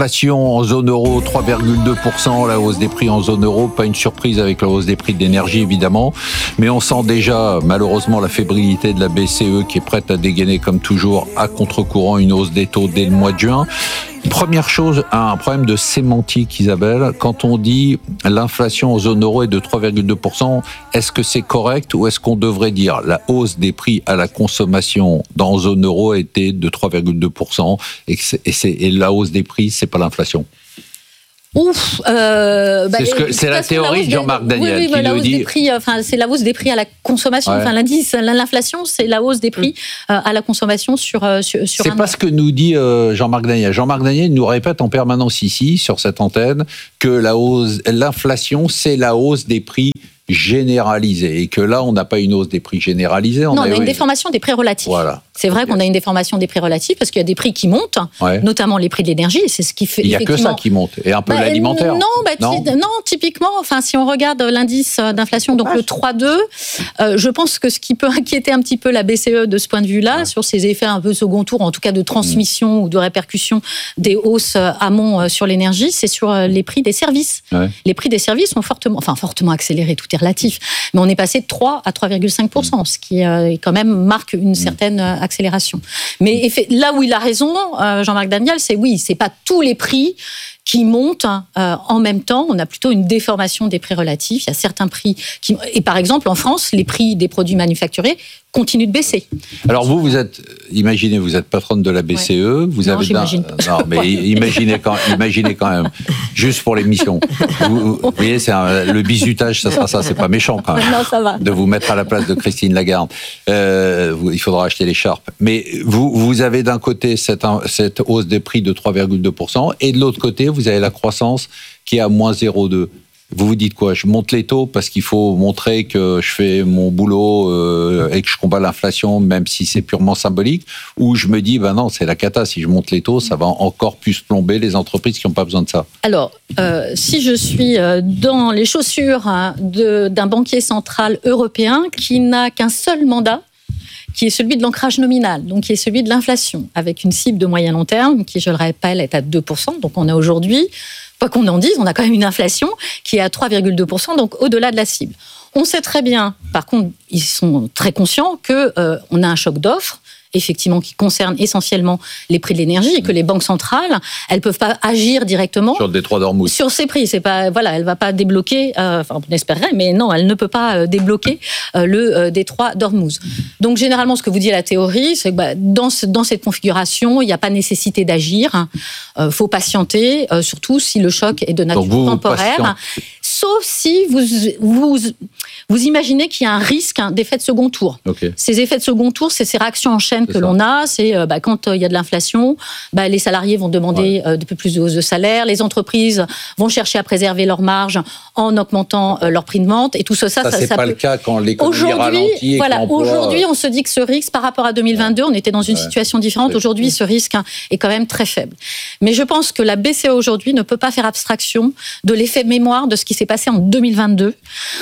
en zone euro, trois virgule deux pour cent, la hausse des prix en zone euro. Pas une surprise avec la hausse des prix de l'énergie, évidemment. Mais on sent déjà, malheureusement, la fébrilité de la B C E qui est prête à dégainer, comme toujours, à contre-courant une hausse des taux dès le mois de juin. Première chose, un problème de sémantique, Isabelle. Quand on dit l'inflation en zone euro est de trois virgule deux pour cent, est-ce que c'est correct ou est-ce qu'on devrait dire la hausse des prix à la consommation dans zone euro était de trois virgule deux pour cent et, que c'est, et, c'est, et la hausse des prix, c'est pas l'inflation? Ouf, euh, bah, c'est, ce que, c'est la théorie la de Jean-Marc des, Daniel oui, oui, qui la nous hausse dit. Des prix, enfin, c'est la hausse des prix à la consommation. Ouais. Enfin, l'indice, l'inflation, c'est la hausse des prix euh, à la consommation sur euh, sur. sur c'est un pas an. Ce que nous dit euh, Jean-Marc Daniel. Jean-Marc Daniel nous répète en permanence ici sur cette antenne que la hausse, l'inflation, c'est la hausse des prix généralisée et que là, on n'a pas une hausse des prix généralisée. On non, a, on a une oui. déformation des prix relatifs. Voilà. C'est vrai qu'on a une déformation des prix relatifs parce qu'il y a des prix qui montent, ouais. notamment les prix de l'énergie. C'est ce qui fait. Il n'y a que ça qui monte et un peu bah, l'alimentaire. Non, bah, non. T- non, typiquement, enfin, si on regarde l'indice d'inflation, donc le trois virgule deux, euh, je pense que ce qui peut inquiéter un petit peu la B C E de ce point de vue-là, ouais. sur ses effets un peu second tour, en tout cas de transmission mmh. ou de répercussion des hausses amont sur l'énergie, c'est sur les prix des services. Ouais. Les prix des services sont fortement, enfin fortement accélérés. Tout est relatif. Mais on est passé de trois à trois virgule cinq pour cent, mmh. ce qui euh, quand même marque une mmh. certaine euh, accélération. Mais mmh. là où il a raison, euh, Jean-Marc Daniel, c'est oui, c'est pas tous les prix qui montent euh, en même temps. On a plutôt une déformation des prix relatifs. Il y a certains prix qui... Et par exemple, en France, les prix des produits manufacturés continuent de baisser. Alors vous, vous êtes, imaginez, vous êtes patronne de la B C E. Ouais. Vous non, avez j'imagine pas. Non, mais imaginez quand, imaginez quand même, juste pour l'émission. Vous, vous voyez, c'est un, le bizutage, ça sera ça. C'est pas méchant quand même. Non, ça va. De vous mettre à la place de Christine Lagarde. Euh, vous, il faudra acheter l'écharpe. Mais vous, vous avez d'un côté cette, cette hausse des prix de trois virgule deux pour cent et de l'autre côté, vous avez la croissance qui est à moins zéro virgule deux. Vous vous dites quoi? Je monte les taux parce qu'il faut montrer que je fais mon boulot euh, et que je combats l'inflation, même si c'est purement symbolique. Ou je me dis, ben non, c'est la cata. Si je monte les taux, ça va encore plus plomber les entreprises qui n'ont pas besoin de ça. Alors, euh, si je suis dans les chaussures hein, de, d'un banquier central européen qui n'a qu'un seul mandat, qui est celui de l'ancrage nominal, donc qui est celui de l'inflation, avec une cible de moyen long terme qui, je le rappelle, est à deux pour cent. Donc on a aujourd'hui, quoi qu'on en dise, on a quand même une inflation qui est à trois virgule deux pour cent, donc au-delà de la cible. On sait très bien, par contre, ils sont très conscients qu'on euh, a un choc d'offres, effectivement, qui concerne essentiellement les prix de l'énergie et que les banques centrales, elles peuvent pas agir directement sur le détroit d'Ormuz. Sur ces prix, c'est pas voilà, elle va pas débloquer, euh, enfin on espérerait, mais non, elle ne peut pas euh, débloquer euh, le euh, détroit d'Ormuz. Donc généralement, ce que vous dit la théorie, c'est que bah, dans ce, dans cette configuration, il n'y a pas nécessité d'agir. Hein. Euh, faut patienter, euh, surtout si le choc est de nature vous, temporaire. vous Sauf si vous, vous, vous imaginez qu'il y a un risque hein, d'effet de second tour. Okay. Ces effets de second tour, c'est ces réactions en chaîne c'est que ça. l'on a. C'est euh, bah, quand il euh, y a de l'inflation, bah, les salariés vont demander ouais. euh, de plus de hausse de salaire. Les entreprises vont chercher à préserver leurs marges en augmentant euh, leur prix de vente. Et tout ça, ça, ça, ça c'est ça pas peut... le cas quand l'économie aujourd'hui, ralentit. Et voilà, que aujourd'hui, on se dit que ce risque, par rapport à deux mille vingt-deux, on était dans une ouais. situation différente. Ouais. Aujourd'hui, ce risque hein, est quand même très faible. Mais je pense que la B C E aujourd'hui ne peut pas faire abstraction de l'effet mémoire de ce qui s'est passé en deux mille vingt-deux.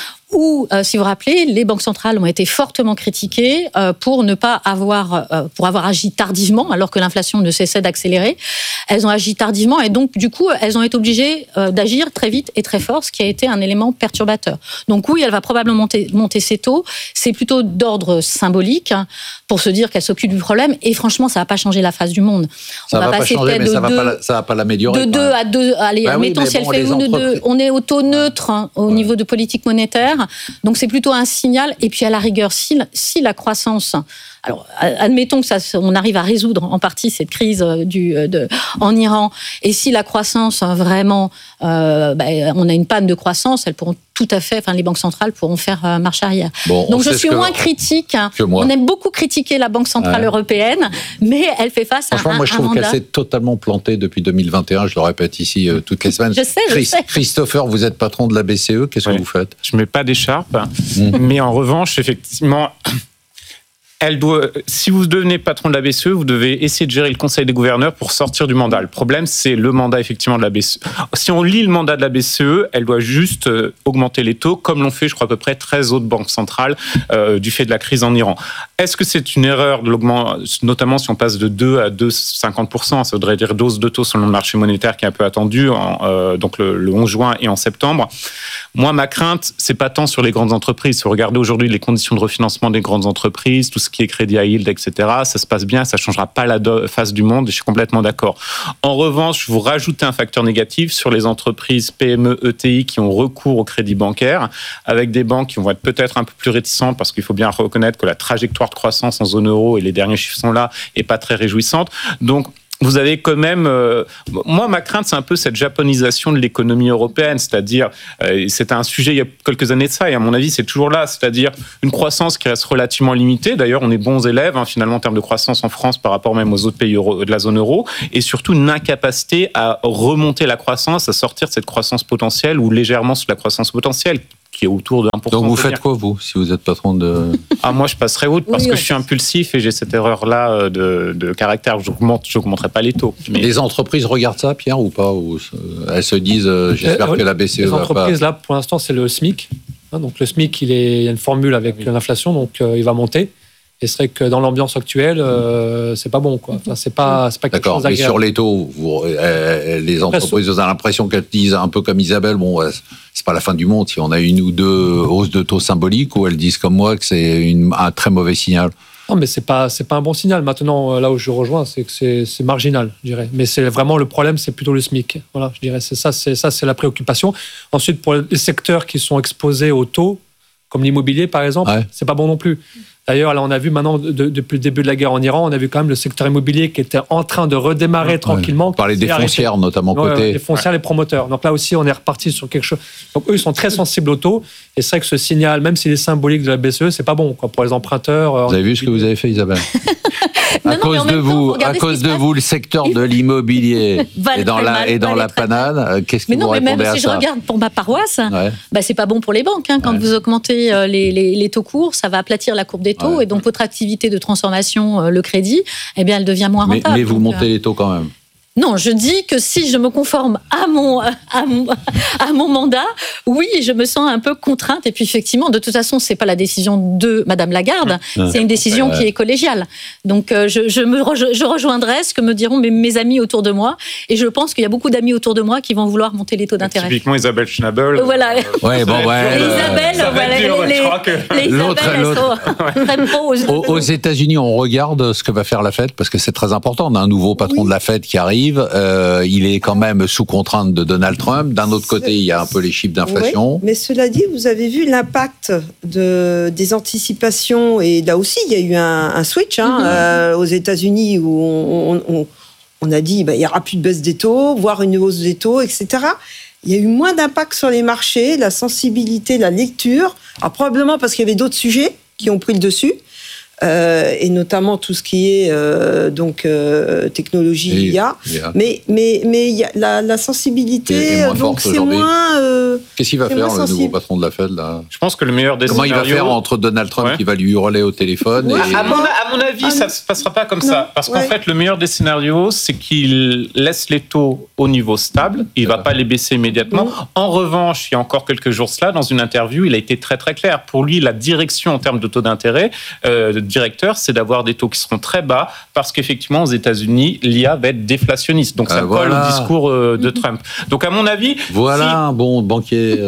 Où, euh, si vous vous rappelez, les banques centrales ont été fortement critiquées euh, pour ne pas avoir, euh, pour avoir agi tardivement, alors que l'inflation ne cessait d'accélérer. Elles ont agi tardivement et donc, du coup, elles ont été obligées euh, d'agir très vite et très fort, ce qui a été un élément perturbateur. Donc oui, elle va probablement monter, monter ses taux. C'est plutôt d'ordre symbolique hein, pour se dire qu'elle s'occupe du problème. Et franchement, ça va pas changer la face du monde. Ça on va, va pas passer changer, mais de ça va deux, pas, la, ça va pas l'améliorer. De deux à deux. Allez, bah admettons oui, si elle bon, fait une ou deux. On est au taux neutre hein, au ouais. niveau de politique monétaire. Donc c'est plutôt un signal. Et puis à la rigueur, si, si la croissance, alors admettons que ça, on arrive à résoudre en partie cette crise du, de, en Iran, et si la croissance vraiment, euh, bah, on a une panne de croissance, elles pourront tout à fait, enfin les banques centrales pourront faire euh, marche arrière. Bon, Donc je suis que, moins critique. Que moi. On aime beaucoup critiquer la Banque centrale ouais. européenne, mais elle fait face à un, Franchement, moi je trouve qu'elle s'est totalement plantée depuis deux mille vingt et un. Je le répète ici euh, toutes les semaines. Je sais, Chris, je sais. Christopher, vous êtes patron de la B C E. Qu'est-ce ouais. que vous faites? Je mets pas d'écharpe, mmh. mais en revanche, effectivement. Elle doit, si vous devenez patron de la B C E, vous devez essayer de gérer le conseil des gouverneurs pour sortir du mandat. Le problème, c'est le mandat effectivement de la B C E. Si on lit le mandat de la B C E, elle doit juste augmenter les taux, comme l'ont fait, je crois, à peu près treize autres banques centrales euh, du fait de la crise en Iran. Est-ce que c'est une erreur, de l'augmenter, notamment si on passe de deux à deux virgule cinquante pour cent, ça voudrait dire dose de taux selon le marché monétaire qui est un peu attendu, en, euh, donc le, le onze juin et en septembre. Moi, ma crainte, c'est pas tant sur les grandes entreprises. Si vous regardez aujourd'hui les conditions de refinancement des grandes entreprises, tout ce qui est crédit à yield, et cetera, ça se passe bien, ça changera pas la do- face du monde, je suis complètement d'accord. En revanche, vous rajoutez un facteur négatif sur les entreprises P M E, E T I qui ont recours au crédit bancaire, avec des banques qui vont être peut-être un peu plus réticentes parce qu'il faut bien reconnaître que la trajectoire de croissance en zone euro, et les derniers chiffres sont là, est pas très réjouissante. Donc, vous avez quand même... Euh, moi, ma crainte, c'est un peu cette japonisation de l'économie européenne, c'est-à-dire, euh, c'était un sujet il y a quelques années de ça, et à mon avis, c'est toujours là, c'est-à-dire une croissance qui reste relativement limitée. D'ailleurs, on est bons élèves, hein, finalement, en termes de croissance en France par rapport même aux autres pays euro, de la zone euro, et surtout une incapacité à remonter la croissance, à sortir de cette croissance potentielle ou légèrement sous la croissance potentielle, qui est autour de un pour cent. Donc vous faites quoi, vous, si vous êtes patron de... Ah, moi, je passerai outre parce oui, que je suis impulsif et j'ai cette erreur-là de, de caractère. Je n'augmenterai pas les taux. Mais... Les entreprises regardent ça, Pierre, ou pas, ou elles se disent, euh, j'espère euh, que la B C E va pas... Les entreprises, là, pour l'instant, c'est le SMIC. Donc le SMIC, il, est... il y a une formule avec oui. l'inflation, donc euh, il va monter. Et c'est vrai que dans l'ambiance actuelle, euh, c'est pas bon, quoi. Enfin, c'est pas, c'est pas quelque D'accord, chose d'agréable. Mais sur les taux, vous, euh, les entreprises, vous avez l'impression qu'elles disent un peu comme Isabelle, bon, c'est pas la fin du monde si on a une ou deux hausses de taux symboliques, ou elles disent comme moi que c'est une, un très mauvais signal. Non, mais c'est pas, c'est pas un bon signal. Maintenant, là où je rejoins, c'est que c'est, c'est marginal, je dirais. Mais c'est vraiment le problème, c'est plutôt le SMIC. Voilà, je dirais, c'est ça, c'est ça, c'est la préoccupation. Ensuite, pour les secteurs qui sont exposés aux taux, comme l'immobilier, par exemple, ouais. c'est pas bon non plus. D'ailleurs, là, on a vu maintenant, de, depuis le début de la guerre en Iran, on a vu quand même le secteur immobilier qui était en train de redémarrer ouais. tranquillement. On parlait des foncières, arrêté. notamment ouais, côté... Les foncières, ouais. les promoteurs. Donc là aussi, on est reparti sur quelque chose. Donc eux, ils sont très sensibles au taux. Et c'est vrai que ce signal, même s'il est symbolique de la B C E, c'est pas bon, quoi, pour les emprunteurs. Vous avez vu ce que vous avez fait, Isabelle? Non, à non, cause de vous, à cause de vous, le secteur de l'immobilier est dans la et dans la panade. Qu'est-ce que vous répondez à ça? Mais non, mais même si je regarde pour ma paroisse, ouais. bah c'est pas bon pour les banques. Hein. Quand ouais. vous augmentez les, les, les taux courts, ça va aplatir la courbe des taux ouais. et donc votre activité de transformation, le crédit, eh bien, elle devient moins rentable. Mais, mais vous donc, montez les taux quand même. Non, je dis que si je me conforme à mon, à mon, à mon mandat, oui, je me sens un peu contrainte. Et puis, effectivement, de toute façon, c'est pas la décision de Madame Lagarde, ouais. c'est une décision ouais. qui est collégiale. Donc, je, je, me rejo- je rejoindrai ce que me diront mes, mes amis autour de moi. Et je pense qu'il y a beaucoup d'amis autour de moi qui vont vouloir monter les taux d'intérêt. Typiquement, Isabelle Schnabel. Euh, voilà. Euh, ouais, bon, ouais. Les Isabelle, voilà, dur, les, je crois que... les Isabelle, l'autre, l'autre. Sont très pro aux, aux États-Unis, on regarde ce que va faire la Fed parce que c'est très important. On a un nouveau patron oui. de la Fed qui arrive. Euh, il est quand même sous contrainte de Donald Trump. D'un autre côté, il y a un peu les chiffres d'inflation. Oui, mais cela dit, vous avez vu l'impact de, des anticipations. Et là aussi, il y a eu un, un switch hein, mm-hmm. euh, aux États-Unis où on, on, on a dit bah, il n'y aura plus de baisse des taux, voire une hausse des taux, et cetera. Il y a eu moins d'impact sur les marchés, la sensibilité, la lecture. Alors, probablement parce qu'il y avait d'autres sujets qui ont pris le dessus. Euh, et notamment tout ce qui est euh, donc euh, technologie et, I A, yeah. mais mais mais il y a la, la sensibilité donc c'est moins. Euh, Qu'est-ce qu'il va faire le sensible. nouveau patron de la Fed là? Je pense que le meilleur des Comment scénarios... il va faire entre Donald Trump ouais. qui va lui hurler au téléphone ouais. et... à, mon, à mon avis, ah, ça ne se passera pas comme non. ça, parce ouais. qu'en fait, le meilleur des scénarios, c'est qu'il laisse les taux au niveau stable. Il ne va pas les baisser immédiatement. Mmh. En revanche, il y a encore quelques jours cela, dans une interview, il a été très très clair. Pour lui, la direction en termes de taux d'intérêt. Euh, directeur, c'est d'avoir des taux qui seront très bas parce qu'effectivement, aux États-Unis, l'I A va être déflationniste. Donc, ça euh, colle voilà. au discours euh, de Trump. Donc, à mon avis... Voilà si... un bon banquier...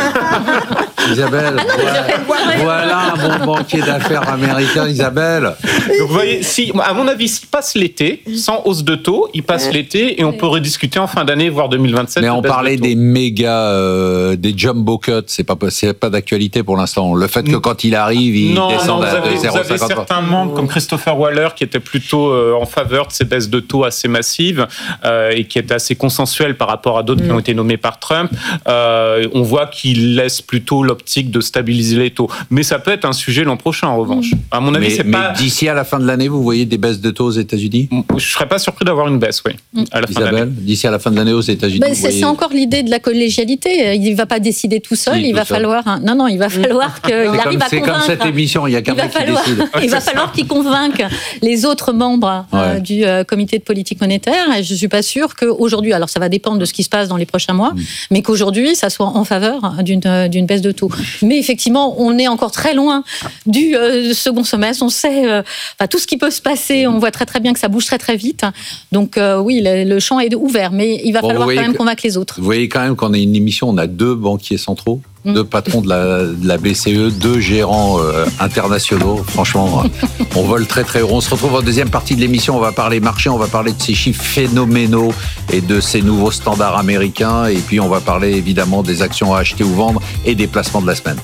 Isabelle, voilà, voilà un bon banquier d'affaires américain, Isabelle. Donc, vous voyez, si, à mon avis, s'il passe l'été, sans hausse de taux, il passe l'été et on peut rediscuter en fin d'année, voire deux mille vingt-sept. Mais on parlait des méga, euh, des jumbo cuts, c'est pas, c'est pas d'actualité pour l'instant. Le fait que quand il arrive, il non, descend non, à zéro virgule cinquante. Vous avez certains membres comme Christopher Waller qui étaient plutôt euh, en faveur de ces baisses de taux assez massives euh, et qui étaient assez consensuelles par rapport à d'autres mmh. qui ont été nommés par Trump. Euh, on voit qu'il laisse plutôt l'optique de stabiliser les taux. Mais ça peut être un sujet l'an prochain, en revanche. À mon avis, mais, c'est mais pas... d'ici à la fin de l'année, vous voyez des baisses de taux aux États-Unis ? Je serais pas surpris d'avoir une baisse, oui. À la fin Isabelle, de l'année. d'ici à la fin de l'année aux États-Unis, ben, vous c'est, voyez... c'est encore l'idée de la collégialité. Il ne va pas décider tout seul. Si, il tout va seul. falloir. Un... Non, non, il va falloir qu'il c'est arrive comme, à c'est convaincre. comme cette émission, il y a qu'un il va mec qui falloir, décide. il va falloir qu'il convainque les autres membres Ouais. euh, du euh, comité de politique monétaire. Et je ne suis pas sûre qu'aujourd'hui, alors ça va dépendre de ce qui se passe dans les prochains mois, mmh. mais qu'aujourd'hui, ça soit en faveur d'une, euh, d'une baisse de taux. Mais effectivement, on est encore très loin du euh, second semestre. On sait euh, enfin, tout ce qui peut se passer. On voit très très bien que ça bouge très très vite. Donc euh, oui, le, le champ est ouvert, mais il va bon, falloir quand même que, convaincre les autres. Vous voyez quand même qu'on a une émission, on a deux banquiers centraux, mmh. deux patrons de la, de la B C E, deux gérants euh, internationaux. Franchement, on vole très très haut. On se retrouve en deuxième partie de l'émission. On va parler marché, on va parler de ces chiffres phénoménaux et de ces nouveaux standards américains. Et puis on va parler évidemment des actions à acheter ou vendre et des placements de la semaine.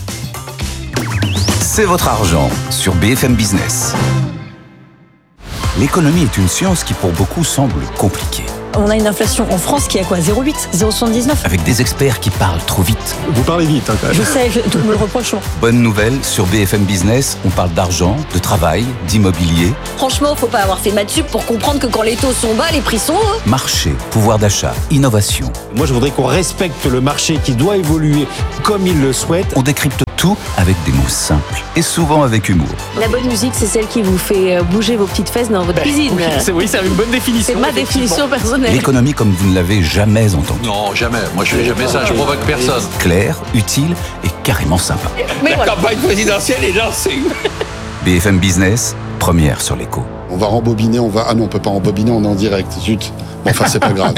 C'est votre argent sur B F M Business. L'économie est une science qui pour beaucoup semble compliquée. On a une inflation en France qui est à quoi zéro virgule huit, zéro virgule soixante-dix-neuf. Avec des experts qui parlent trop vite. Vous parlez vite, hein, quand même. Je sais, je, tout me le reproche. Bonne nouvelle, sur B F M Business, on parle d'argent, de travail, d'immobilier. Franchement, faut pas avoir fait maths sup pour comprendre que quand les taux sont bas, les prix sont hauts. Marché, pouvoir d'achat, innovation. Moi, je voudrais qu'on respecte le marché qui doit évoluer comme il le souhaite. On décrypte tout avec des mots simples et souvent avec humour. La bonne musique, c'est celle qui vous fait bouger vos petites fesses dans votre ben, cuisine. Oui, c'est, oui, c'est une bonne définition. C'est ma définition personnelle. L'économie comme vous ne l'avez jamais entendue. Non, jamais. Moi, je fais jamais ça. Je provoque personne. Claire, utile et carrément sympa. Mais la voilà. campagne présidentielle est lancée. B F M Business, première sur l'écho. On va rembobiner, on va... Ah non, on peut pas rembobiner, on est en direct. Zut. Bon, enfin, c'est pas grave.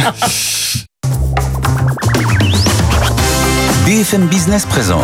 B F M Business présente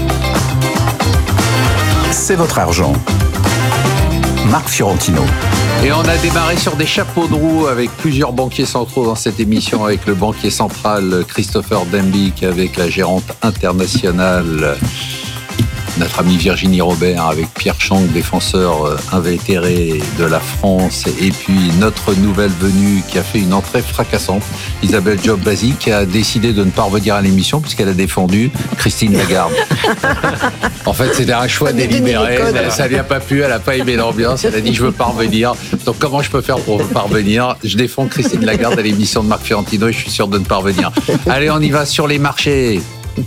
C'est votre argent. Marc Fiorentino. Et on a démarré sur des chapeaux de roue avec plusieurs banquiers centraux dans cette émission, avec le banquier central Christopher Dembick, avec la gérante internationale, notre amie Virginie Robert, avec Pierre Chang, défenseur invétéré de la France, et puis notre nouvelle venue qui a fait une entrée fracassante, Isabelle Jobbasi, qui a décidé de ne pas revenir à l'émission puisqu'elle a défendu Christine Lagarde. En fait, c'était un choix délibéré. Ça ne lui a pas plu, elle n'a pas aimé l'ambiance. Elle a dit, je veux pas revenir. Donc, comment je peux faire pour ne pas revenir ? Je défends Christine Lagarde à l'émission de Marc Fiorentino et je suis sûr de ne pas revenir. Allez, on y va sur les marchés.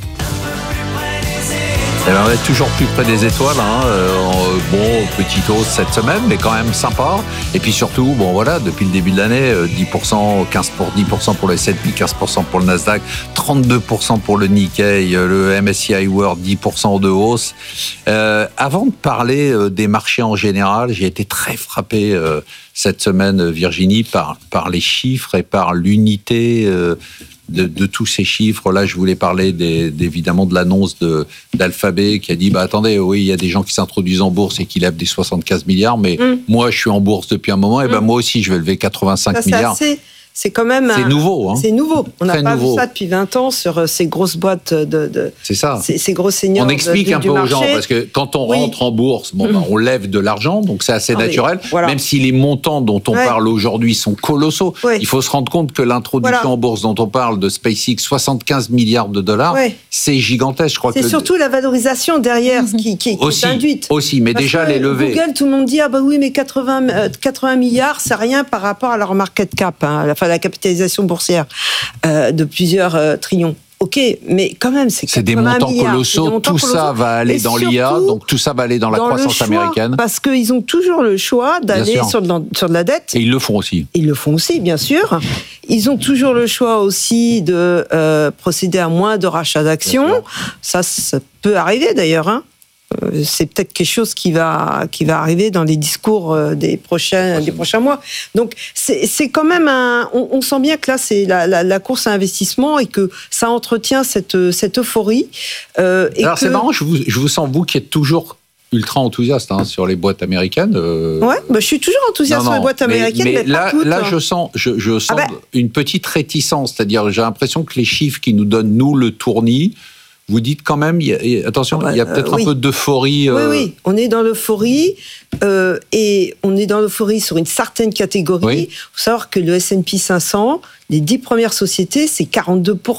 Alors, on est toujours plus près des étoiles, hein. euh, bon, petite hausse cette semaine, mais quand même sympa. Et puis surtout, bon voilà, depuis le début de l'année, dix pour cent, quinze pour cent, dix pour cent pour le S and P, quinze pour cent pour le Nasdaq, trente-deux pour cent pour le Nikkei, le M S C I World, dix pour cent de hausse. Euh, avant de parler euh, des marchés en général, j'ai été très frappé euh, cette semaine, Virginie, par, par les chiffres et par l'unité euh, De, de tous ces chiffres. Là, je voulais parler des, évidemment de l'annonce de, d'Alphabet qui a dit, bah attendez, oui, il y a des gens qui s'introduisent en bourse et qui lèvent des soixante-quinze milliards, mais mmh. moi, je suis en bourse depuis un moment, et ben mmh. moi aussi, je vais lever quatre-vingt-cinq ça, milliards. C'est assez... C'est quand même. C'est un... nouveau. Hein. C'est nouveau. On n'a pas nouveau. vu ça depuis vingt ans sur ces grosses boîtes de. de c'est ça. Ces, ces gros seniors. On explique de, un du peu marché. aux gens, parce que quand on rentre oui. en bourse, bon, ben, on lève de l'argent, donc c'est assez non, naturel. Voilà. Même si les montants dont on ouais. parle aujourd'hui sont colossaux, ouais. il faut se rendre compte que l'introduction voilà. en bourse dont on parle de SpaceX, soixante-quinze milliards de dollars, ouais. c'est gigantesque. Je crois c'est que surtout le... la valorisation derrière mm-hmm. qui, qui, qui aussi, est induite. Aussi, mais parce déjà les levées. Google, tout le monde dit ah bah oui, mais quatre-vingts, euh, quatre-vingts milliards, c'est rien par rapport à leur market cap, hein, enfin la capitalisation boursière. Euh, de plusieurs euh, trillions. Ok, mais quand même, c'est C'est des montants milliards, colossaux, des montants tout colossaux. ça va aller et dans l'I A, donc tout ça va aller dans la dans croissance choix, américaine. Parce qu'ils ont toujours le choix d'aller sur de, la, sur de la dette. Et ils le font aussi. Ils le font aussi, bien sûr. Ils ont toujours le choix aussi de euh, procéder à moins de rachats d'actions. Ça, ça peut arriver d'ailleurs, hein. C'est peut-être quelque chose qui va qui va arriver dans les discours des prochains des prochains mois. Donc c'est c'est quand même un on, on sent bien que là c'est la, la, la course à investissement et que ça entretient cette cette euphorie. Euh, et Alors que... c'est marrant, je vous je vous sens vous qui êtes toujours ultra enthousiaste hein, sur les boîtes américaines. Euh... Ouais, bah, je suis toujours enthousiaste non, non, sur les boîtes américaines, mais, mais, mais là, pas toutes, là, hein. je sens, je, je sens ah ben... une petite réticence, c'est-à-dire j'ai l'impression que les chiffres qui nous donnent nous le tournis. Vous dites quand même, il y a, attention, il y a peut-être euh, oui. un peu d'euphorie. Euh... Oui, oui, on est dans l'euphorie euh, et on est dans l'euphorie sur une certaine catégorie. Il oui. faut savoir que le S and P cinq cents, les dix premières sociétés, c'est quarante-deux pour cent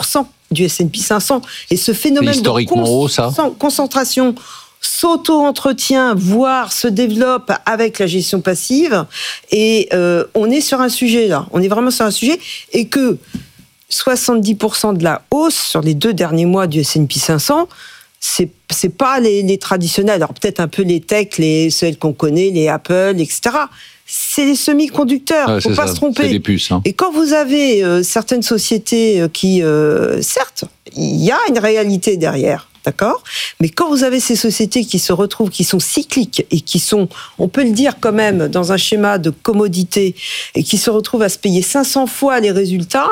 du S and P cinq cents. Et ce phénomène historiquement de haut, ça. concentration s'auto-entretient, voire se développe avec la gestion passive. Et euh, on est sur un sujet là, on est vraiment sur un sujet, et que soixante-dix pour cent de la hausse sur les deux derniers mois du S and P cinq cents, c'est c'est pas les, les traditionnels, alors peut-être un peu les tech, les celles qu'on connaît, les Apple, et cetera. C'est les semi-conducteurs, ouais, faut pas ça, se tromper. C'est des puces, hein. Et quand vous avez euh, certaines sociétés qui, euh, certes, il y a une réalité derrière, d'accord, mais quand vous avez ces sociétés qui se retrouvent, qui sont cycliques et qui sont, on peut le dire quand même, dans un schéma de commodité et qui se retrouvent à se payer cinq cents fois les résultats.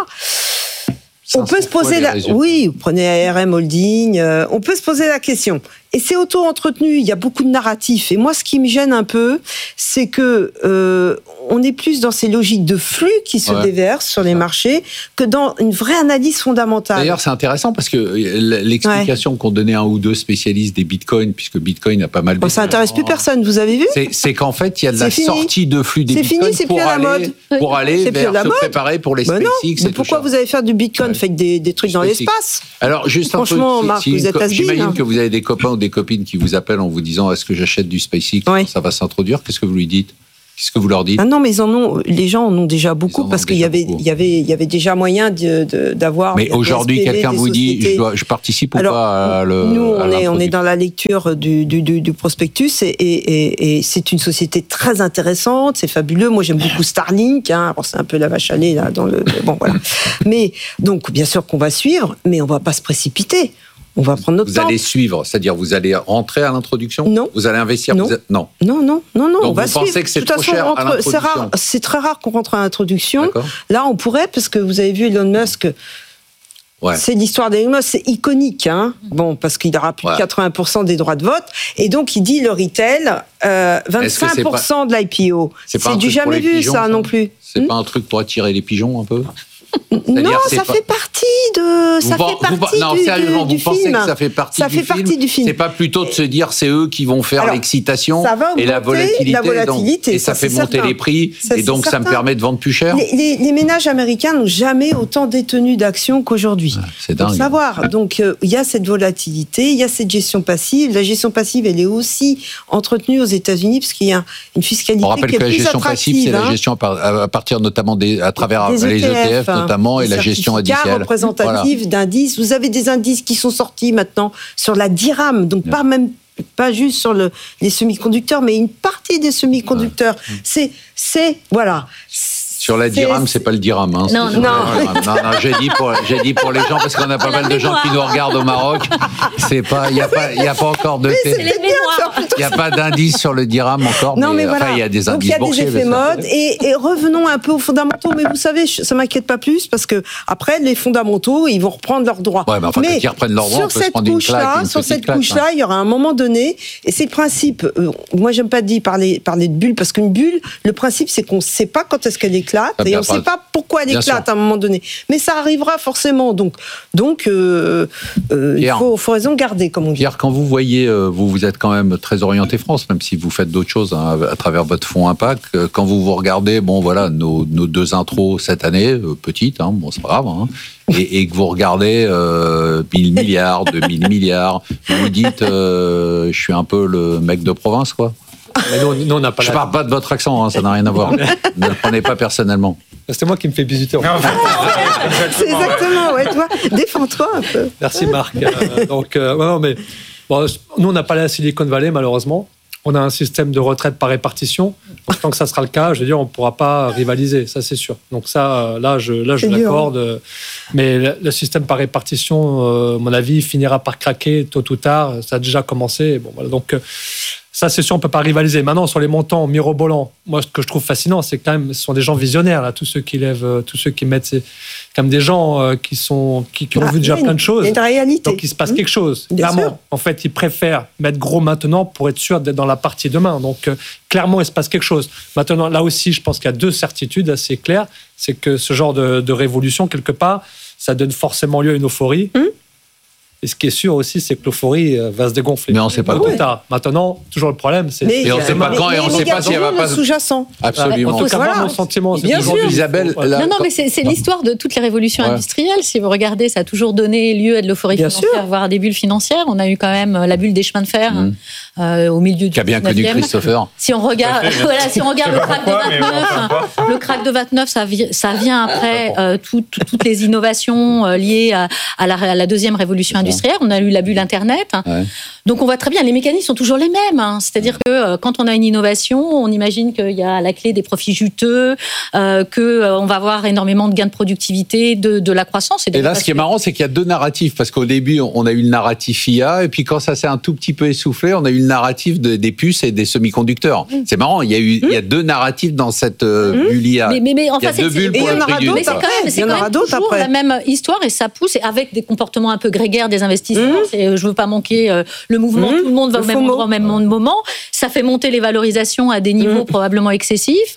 On peut se poser la, oui, vous prenez A R M Holding, euh, on peut se poser la question. Et c'est auto-entretenu, il y a beaucoup de narratifs. Et moi, ce qui me gêne un peu, c'est que euh, on est plus dans ces logiques de flux qui se ouais. déversent sur les marchés que dans une vraie analyse fondamentale. D'ailleurs, c'est intéressant parce que l'explication ouais. qu'ont donné un ou deux spécialistes des bitcoins, puisque Bitcoin a pas mal... Bon, ça n'intéresse plus personne, vous avez vu ? C'est, c'est qu'en fait, il y a de la fini. sortie de flux des c'est bitcoins fini, c'est pour, plus à la aller, mode. pour aller c'est vers plus à la se mode. préparer pour les ben SpaceX. Mais pourquoi vous allez faire du bitcoin ? Ouais. Faites des, des trucs dans l'espace. Alors, juste un Franchement, peu, Marc, si, vous êtes has-been. J'imagine que vous avez des copains ou des copines qui vous appellent en vous disant est-ce que j'achète du SpaceX, ouais. ça va s'introduire. Qu'est-ce que vous lui dites ? Qu'est-ce que vous leur dites ? Ah non, mais ils en ont, les gens en ont déjà beaucoup parce qu'il y avait, il y avait, il y avait déjà moyen de, de, d'avoir. Mais aujourd'hui, S P V, quelqu'un vous dit, je, dois, je participe ou Alors, pas à le. Nous, on à est, on est dans la lecture du, du, du, du prospectus et, et, et, et c'est une société très intéressante, c'est fabuleux. Moi, j'aime beaucoup Starlink. Hein, alors, c'est un peu la vache à lait là dans le. Bon, voilà. Mais donc, bien sûr qu'on va suivre, mais on va pas se précipiter. On va prendre notre vous temps. Vous allez suivre, c'est-à-dire vous allez rentrer à l'introduction ? Non. Vous allez investir ? Non. Vous a... non. Non, non, non, non. Donc on va vous suivre. pensez que c'est de toute trop façon, cher rentre... à l'introduction ? C'est rare, c'est très rare qu'on rentre à l'introduction. D'accord. Là, on pourrait, parce que vous avez vu Elon Musk. Ouais. C'est l'histoire d'Elon Musk, c'est iconique, hein. Bon, parce qu'il aura plus ouais. de quatre-vingts pour cent des droits de vote, et donc il dit le retail, euh, vingt-cinq pour cent pas... de l'I P O. C'est, c'est du jamais vu, pigeons, ça, ça non plus. C'est hmm? pas un truc pour attirer les pigeons un peu ? Non, ça pas... fait partie de. Ça vous fait vous, partie non, du, sérieusement, du, vous du pensez film. que ça fait partie, ça du, fait film partie du film. C'est pas plutôt de se dire c'est eux qui vont faire Alors, l'excitation et la volatilité, la volatilité donc, et ça, ça fait monter certain. les prix ça, et donc ça me permet de vendre plus cher. Les, les, les ménages américains n'ont jamais autant détenu d'actions qu'aujourd'hui. Ah, c'est dingue. Faut savoir. Donc il euh, y a cette volatilité, il y a cette gestion passive. La gestion passive, elle est aussi entretenue aux États-Unis parce qu'il y a une fiscalité On rappelle qui est que la plus gestion attractive. passive, c'est hein. la gestion à partir notamment des, à travers des les E T F hein, notamment et la gestion additionnelle représentative voilà. d'indices. Vous avez des indices qui sont sortis maintenant sur la DIRAM, donc ouais. pas même pas juste sur le, les semi-conducteurs, mais une partie des semi-conducteurs. Ouais. C'est c'est voilà. Sur la dirham, c'est pas le dirham. Hein, non, non. non, non, non, j'ai dit pour, j'ai dit pour les gens parce qu'on a pas mal de gens qui nous regardent au Maroc. C'est pas, il y a pas, il y a pas encore de. Il y a pas d'indice sur le dirham encore. Non, mais, mais enfin, voilà. Il y a des Donc, indices boursiers. Il y a des effets mode et, et revenons un peu aux fondamentaux. Mais vous savez, ça m'inquiète pas plus parce que après les fondamentaux, ils vont reprendre leurs droits. Ouais, mais enfin, mais quand ils reprennent leurs droits, on peut se prendre une claque. Sur cette couche-là, hein. il y aura un moment donné, et c'est le principe. Euh, moi, j'aime pas dire parler parler de bulle parce qu'une bulle, le principe, c'est qu'on sait pas quand est-ce qu'elle éclate et on sait pas pourquoi elle éclate à un moment donné. Mais ça arrivera forcément. Donc, donc euh, euh, Pierre, il faut, faut raison garder, comme on dit. Pierre, quand vous voyez, vous, vous êtes quand même très orienté France, même si vous faites d'autres choses hein, à travers votre fonds Impact. Quand vous vous regardez, bon voilà, nos, nos deux intros cette année, euh, petites, hein, bon c'est pas grave, hein, et, et que vous regardez euh, mille milliards, deux mille milliards, vous vous dites, euh, je suis un peu le mec de province, quoi. Mais nous, nous, on n'a pas je ne la... parle pas de votre accent, hein, ça n'a rien à voir. Ne le prenez pas personnellement. C'est moi qui me fais bisuter. En fait. C'est exactement, ouais, toi, défends-toi un peu. Merci Marc. Euh, donc, euh, non, mais bon, nous, on n'a pas la Silicon Valley, malheureusement. On a un système de retraite par répartition. Donc, tant que ça sera le cas, je veux dire, on ne pourra pas rivaliser, ça c'est sûr. Donc ça, là, je, là, je l'accorde. Mais le, le système par répartition, euh, à mon avis, finira par craquer tôt ou tard. Ça a déjà commencé. Bon, voilà, donc... Euh, ça, c'est sûr, on ne peut pas rivaliser. Maintenant, sur les montants mirobolants, moi, ce que je trouve fascinant, c'est que quand même, ce sont des gens visionnaires, là, tous ceux qui lèvent, tous ceux qui mettent, c'est comme des gens euh, qui, sont, qui, qui ont ah, vu déjà plein de choses. Il y a une réalité. Donc, il se passe mmh. quelque chose. Bien clairement, sûr. En fait, ils préfèrent mettre gros maintenant pour être sûr d'être dans la partie demain. Donc, euh, clairement, il se passe quelque chose. Maintenant, là aussi, je pense qu'il y a deux certitudes assez claires. C'est que ce genre de, de révolution, quelque part, ça donne forcément lieu à une euphorie. Mmh. Et ce qui est sûr aussi, c'est que l'euphorie va se dégonfler. Mais on ne sait pas quand. Tard. Maintenant, toujours le problème, c'est... Mais, et on ne sait pas quand et on ne sait pas si elle va pas... sous-jacent. Absolument. En tout cas, voilà. moi, mon sentiment, c'est Bien sûr. Isabelle... La... Non, non, mais c'est, c'est l'histoire de toutes les révolutions ouais. industrielles. Si vous regardez, ça a toujours donné lieu à de l'euphorie Bien financière, sûr. voire à des bulles financières. On a eu quand même la bulle des chemins de fer mmh. euh, au milieu du Qui a bien connu Christopher. Si on regarde, voilà, si on regarde le crack de vingt-neuf, le crack de vingt-neuf, ça, vi- ça vient après euh, tout, tout, toutes les innovations euh, liées à, à, la, à la deuxième révolution industrielle. On a eu la bulle Internet. Ouais. Donc on voit très bien, les mécanismes sont toujours les mêmes. Hein. C'est-à-dire que euh, quand on a une innovation, on imagine qu'il y a à la clé des profits juteux, euh, qu'on euh, va avoir énormément de gains de productivité, de, de la croissance. Et, et là, ce qui est marrant, c'est qu'il y a deux narratifs. Parce qu'au début, on a eu le narratif I A, et puis quand ça s'est un tout petit peu essoufflé, on a eu le narratif de, des puces et des semi-conducteurs. Mmh. C'est marrant, il y a eu, mmh. il y a deux narratifs dans cette euh, mmh. bulle I A. Mais, mais, mais enfin, il y a deux bulles pour le prix d'une. Mais c'est quand même, c'est quand même toujours après. la même histoire, et ça pousse, et avec des comportements un peu grégaires des investisseurs. Mmh. C'est, je veux pas manquer euh, le mouvement, mmh. tout le monde va le au même endroit au même moment. Ça fait monter les valorisations à des niveaux mmh. probablement excessifs.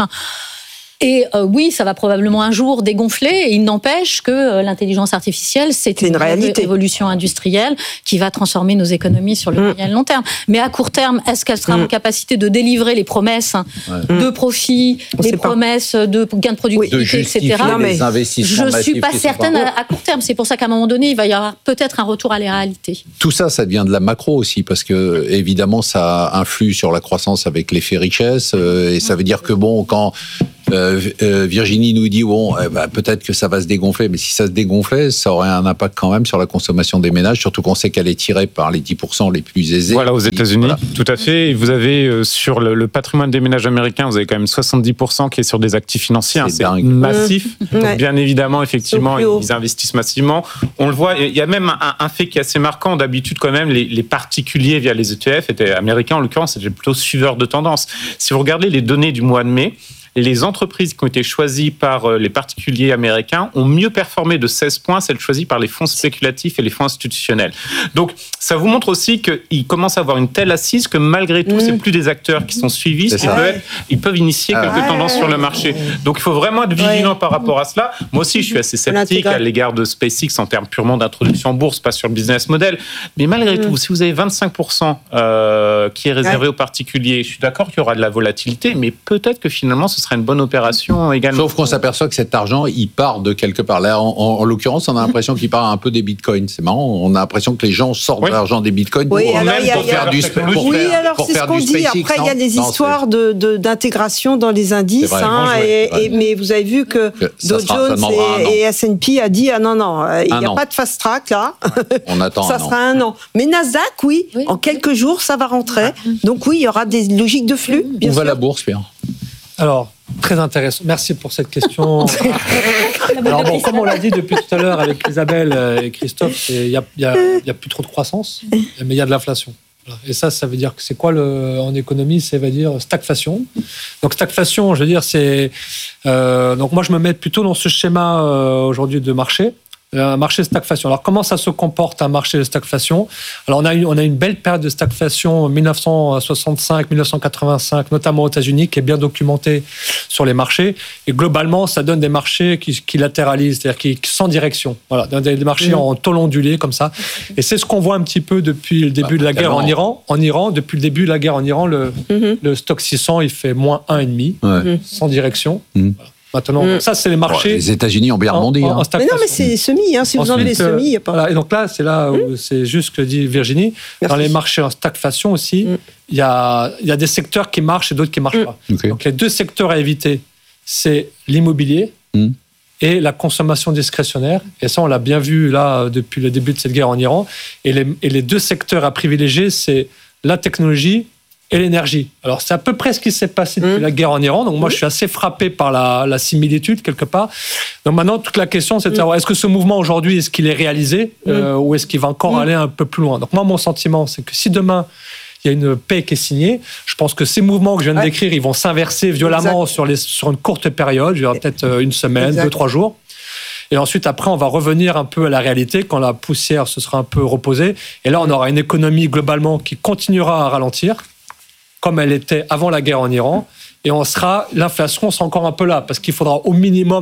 Et euh, oui, ça va probablement un jour dégonfler. Et il n'empêche que euh, l'intelligence artificielle, c'est, c'est une, une réalité. Révolution industrielle qui va transformer nos économies sur le mmh. moyen et long terme. Mais à court terme, est-ce qu'elle sera mmh. en capacité de délivrer les promesses ouais. de profit, On les promesses pas. de gains de productivité, oui, de et cetera. Les investissements je ne suis pas certaine à, à court terme. C'est pour ça qu'à un moment donné, il va y avoir peut-être un retour à la réalité. Tout ça, ça devient de la macro aussi, parce que évidemment, ça influe sur la croissance avec l'effet richesse. Euh, et ça veut dire que bon, quand Euh, euh, Virginie nous dit bon, eh ben, peut-être que ça va se dégonfler, mais si ça se dégonflait, ça aurait un impact quand même sur la consommation des ménages, surtout qu'on sait qu'elle est tirée par les dix pour cent les plus aisés. Voilà, aux États-Unis, voilà. Tout à fait. Et vous avez euh, sur le, le patrimoine des ménages américains, vous avez quand même soixante-dix pour cent qui est sur des actifs financiers. C'est, hein, c'est massif. Mmh. Donc, ouais. Bien évidemment, effectivement, ils investissent massivement. On le voit. Il y a même un, un fait qui est assez marquant. D'habitude, quand même, les, les particuliers via les E T F étaient américains, en l'occurrence, étaient plutôt suiveurs de tendance. Si vous regardez les données du mois de mai, les entreprises qui ont été choisies par les particuliers américains ont mieux performé de seize points, celles choisies par les fonds spéculatifs et les fonds institutionnels. Donc, ça vous montre aussi qu'ils commencent à avoir une telle assise que malgré tout, mmh. c'est plus des acteurs qui sont suivis, qui peuvent, être, ils peuvent initier ah, quelques ouais. tendances sur le marché. Donc, il faut vraiment être vigilant ouais. par rapport à cela. Moi aussi, je suis assez sceptique à l'égard de SpaceX en termes purement d'introduction en bourse, pas sur le business model. Mais malgré mmh. tout, si vous avez vingt-cinq pour cent euh, qui est réservé ouais. aux particuliers, je suis d'accord qu'il y aura de la volatilité, mais peut-être que finalement, ce serait une bonne opération également. Sauf qu'on s'aperçoit que cet argent, il part de quelque part. Là, en, en, en l'occurrence, on a l'impression qu'il part un peu des bitcoins. C'est marrant, on a l'impression que les gens sortent oui. de l'argent des bitcoins oui, pour, alors, même a, pour faire du space. Oui, faire, alors c'est ce qu'on dit. SpaceX, après, il y a des non, histoires de, de, d'intégration dans les indices. Vrai, hein, et, et, mais vous avez vu que, que Dow Jones et, et S and P a dit ah non, non, il n'y a an. pas de fast track là. On attend ça un sera an. un an. Mais Nasdaq, oui, oui, en quelques jours, ça va rentrer. Donc oui, il y aura des logiques de flux. Où va la bourse, Pierre ? Alors, très intéressant. Merci pour cette question. Alors bon, comme on l'a dit depuis tout à l'heure avec Isabelle et Christophe, il n'y a, y a, y a plus trop de croissance, mais il y a de l'inflation. Et ça, ça veut dire que c'est quoi le, en économie, ça veut dire stagflation. Donc stagflation, je veux dire, c'est euh, donc moi je me mets plutôt dans ce schéma euh, aujourd'hui de marché. Un marché de stagflation. Alors, comment ça se comporte un marché de stagflation ? Alors, on a eu, on a une belle période de stagflation en dix-neuf cent soixante-cinq dix-neuf cent quatre-vingt-cinq, notamment aux États-Unis, qui est bien documentée sur les marchés. Et globalement, ça donne des marchés qui, qui latéralisent, c'est-à-dire qui, sans direction. Voilà, des marchés mmh. en taux ondulé comme ça. Et c'est ce qu'on voit un petit peu depuis le début bah, de la guerre en Iran. En Iran, depuis le début de la guerre en Iran, le, mmh. le stock six cents, il fait moins un virgule cinq, ouais. sans direction. Mmh. Voilà. Maintenant, mmh. ça, c'est les marchés. Bon, les États-Unis ont bien rebondi. Hein. Mais non, mais c'est semi. Hein. Si Ensuite, vous enlevez les semis, il n'y a pas. Voilà. Et donc là, c'est là où mmh. c'est juste ce que dit Virginie. Merci. Dans les marchés en stagflation aussi, il mmh. y, a, y a des secteurs qui marchent et d'autres qui ne marchent mmh. pas. Okay. Donc les deux secteurs à éviter, c'est l'immobilier mmh. et la consommation discrétionnaire. Et ça, on l'a bien vu là depuis le début de cette guerre en Iran. Et les, et les deux secteurs à privilégier, c'est la technologie et l'énergie. Alors, c'est à peu près ce qui s'est passé depuis mmh. la guerre en Iran. Donc, moi, mmh. je suis assez frappé par la, la similitude, quelque part. Donc, maintenant, toute la question, c'est de savoir, est-ce que ce mouvement, aujourd'hui, est-ce qu'il est réalisé mmh. euh, ou est-ce qu'il va encore mmh. aller un peu plus loin ? Donc, moi, mon sentiment, c'est que si demain, il y a une paix qui est signée, je pense que ces mouvements que je viens de ouais. décrire, ils vont s'inverser violemment sur, les, sur une courte période, je dirais peut-être une semaine, exact. deux, trois jours. Et ensuite, après, on va revenir un peu à la réalité quand la poussière se sera un peu reposée. Et là, on aura une économie, globalement, qui continuera à ralentir, comme elle était avant la guerre en Iran, et on sera, l'inflation sera encore un peu là, parce qu'il faudra au minimum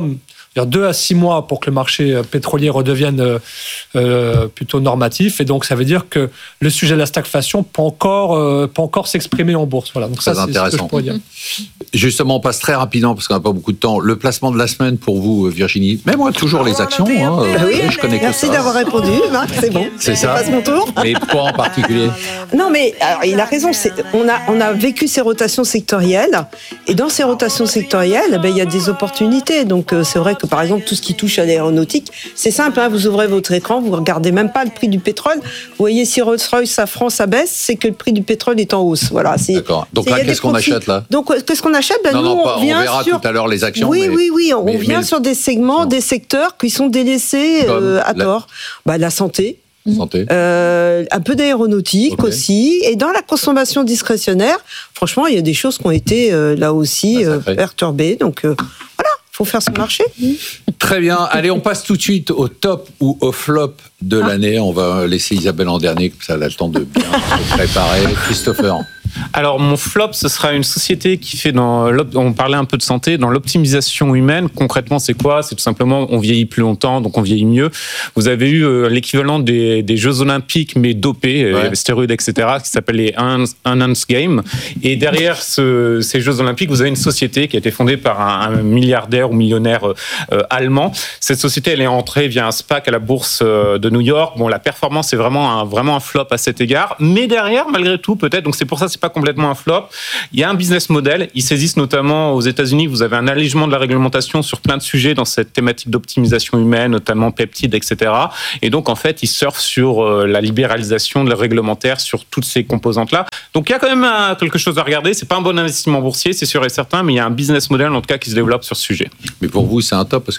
deux à six mois pour que le marché pétrolier redevienne euh, euh, plutôt normatif. Et donc, ça veut dire que le sujet de la stagflation peut encore, euh, peut encore s'exprimer en bourse. Voilà. Donc, très ça, intéressant. C'est ce que je pourrais dire. Justement, on passe très rapidement parce qu'on n'a pas beaucoup de temps. Le placement de la semaine pour vous, Virginie. Mais moi, toujours les actions. Hein. Oui, je connais que merci ça. d'avoir répondu, Marc. C'est bon. C'est ça. Je passe mon tour. Mais quoi en particulier? Non, mais alors, il a raison. C'est, on, a, on a vécu ces rotations sectorielles. Et dans ces rotations sectorielles, ben, il y a des opportunités. Donc, euh, c'est vrai que, par exemple, tout ce qui touche à l'aéronautique, c'est simple. Hein, vous ouvrez votre écran, vous ne regardez même pas le prix du pétrole. Vous voyez, si Rolls-Royce, Safran, ça baisse, c'est que le prix du pétrole est en hausse. Voilà. C'est, D'accord. Donc c'est, là, qu'est-ce qu'on achète là? Donc, qu'est-ce qu'on achète ben, Non, nous, non, on, pas, on verra sur... tout à l'heure les actions. Oui, mais... oui, oui. On mais, vient mais... sur des segments, des secteurs qui sont délaissés euh, à la... tort. Bah, la santé. Santé. Euh, un peu d'aéronautique okay. aussi. Et dans la consommation discrétionnaire, franchement, il y a des choses qui ont été euh, là aussi euh, perturbées. Donc euh, voilà, il faut faire son marché. Très bien. Allez, on passe tout de suite au top ou au flop de ah. l'année. On va laisser Isabelle en dernier, comme ça elle a le temps de bien se préparer. Christopher. Alors, mon flop, ce sera une société qui fait dans... On parlait un peu de santé, dans l'optimisation humaine. Concrètement, c'est quoi? C'est tout simplement, on vieillit plus longtemps, donc on vieillit mieux. Vous avez eu euh, l'équivalent des, des Jeux Olympiques, mais dopés, ouais. euh, stéroïdes, et cetera, qui s'appelle les Enhanced Games. Et derrière ce, ces Jeux Olympiques, vous avez une société qui a été fondée par un, un milliardaire ou millionnaire euh, allemand. Cette société, elle est entrée via un SPAC à la bourse euh, de New York. Bon, la performance est vraiment un, vraiment un flop à cet égard. Mais derrière, malgré tout, peut-être, donc c'est pour ça c'est pas complètement un flop. Il y a un business model. Ils saisissent notamment aux États-Unis. Vous avez un allègement de la réglementation sur plein de sujets dans cette thématique d'optimisation humaine, notamment peptides, et cetera. Et donc, en fait, ils surfent sur la libéralisation de la réglementaire sur toutes ces composantes-là. Donc, il y a quand même un, quelque chose à regarder. C'est pas un bon investissement boursier, c'est sûr et certain, mais il y a un business model, en tout cas, qui se développe sur ce sujet. Mais pour vous, c'est un top parce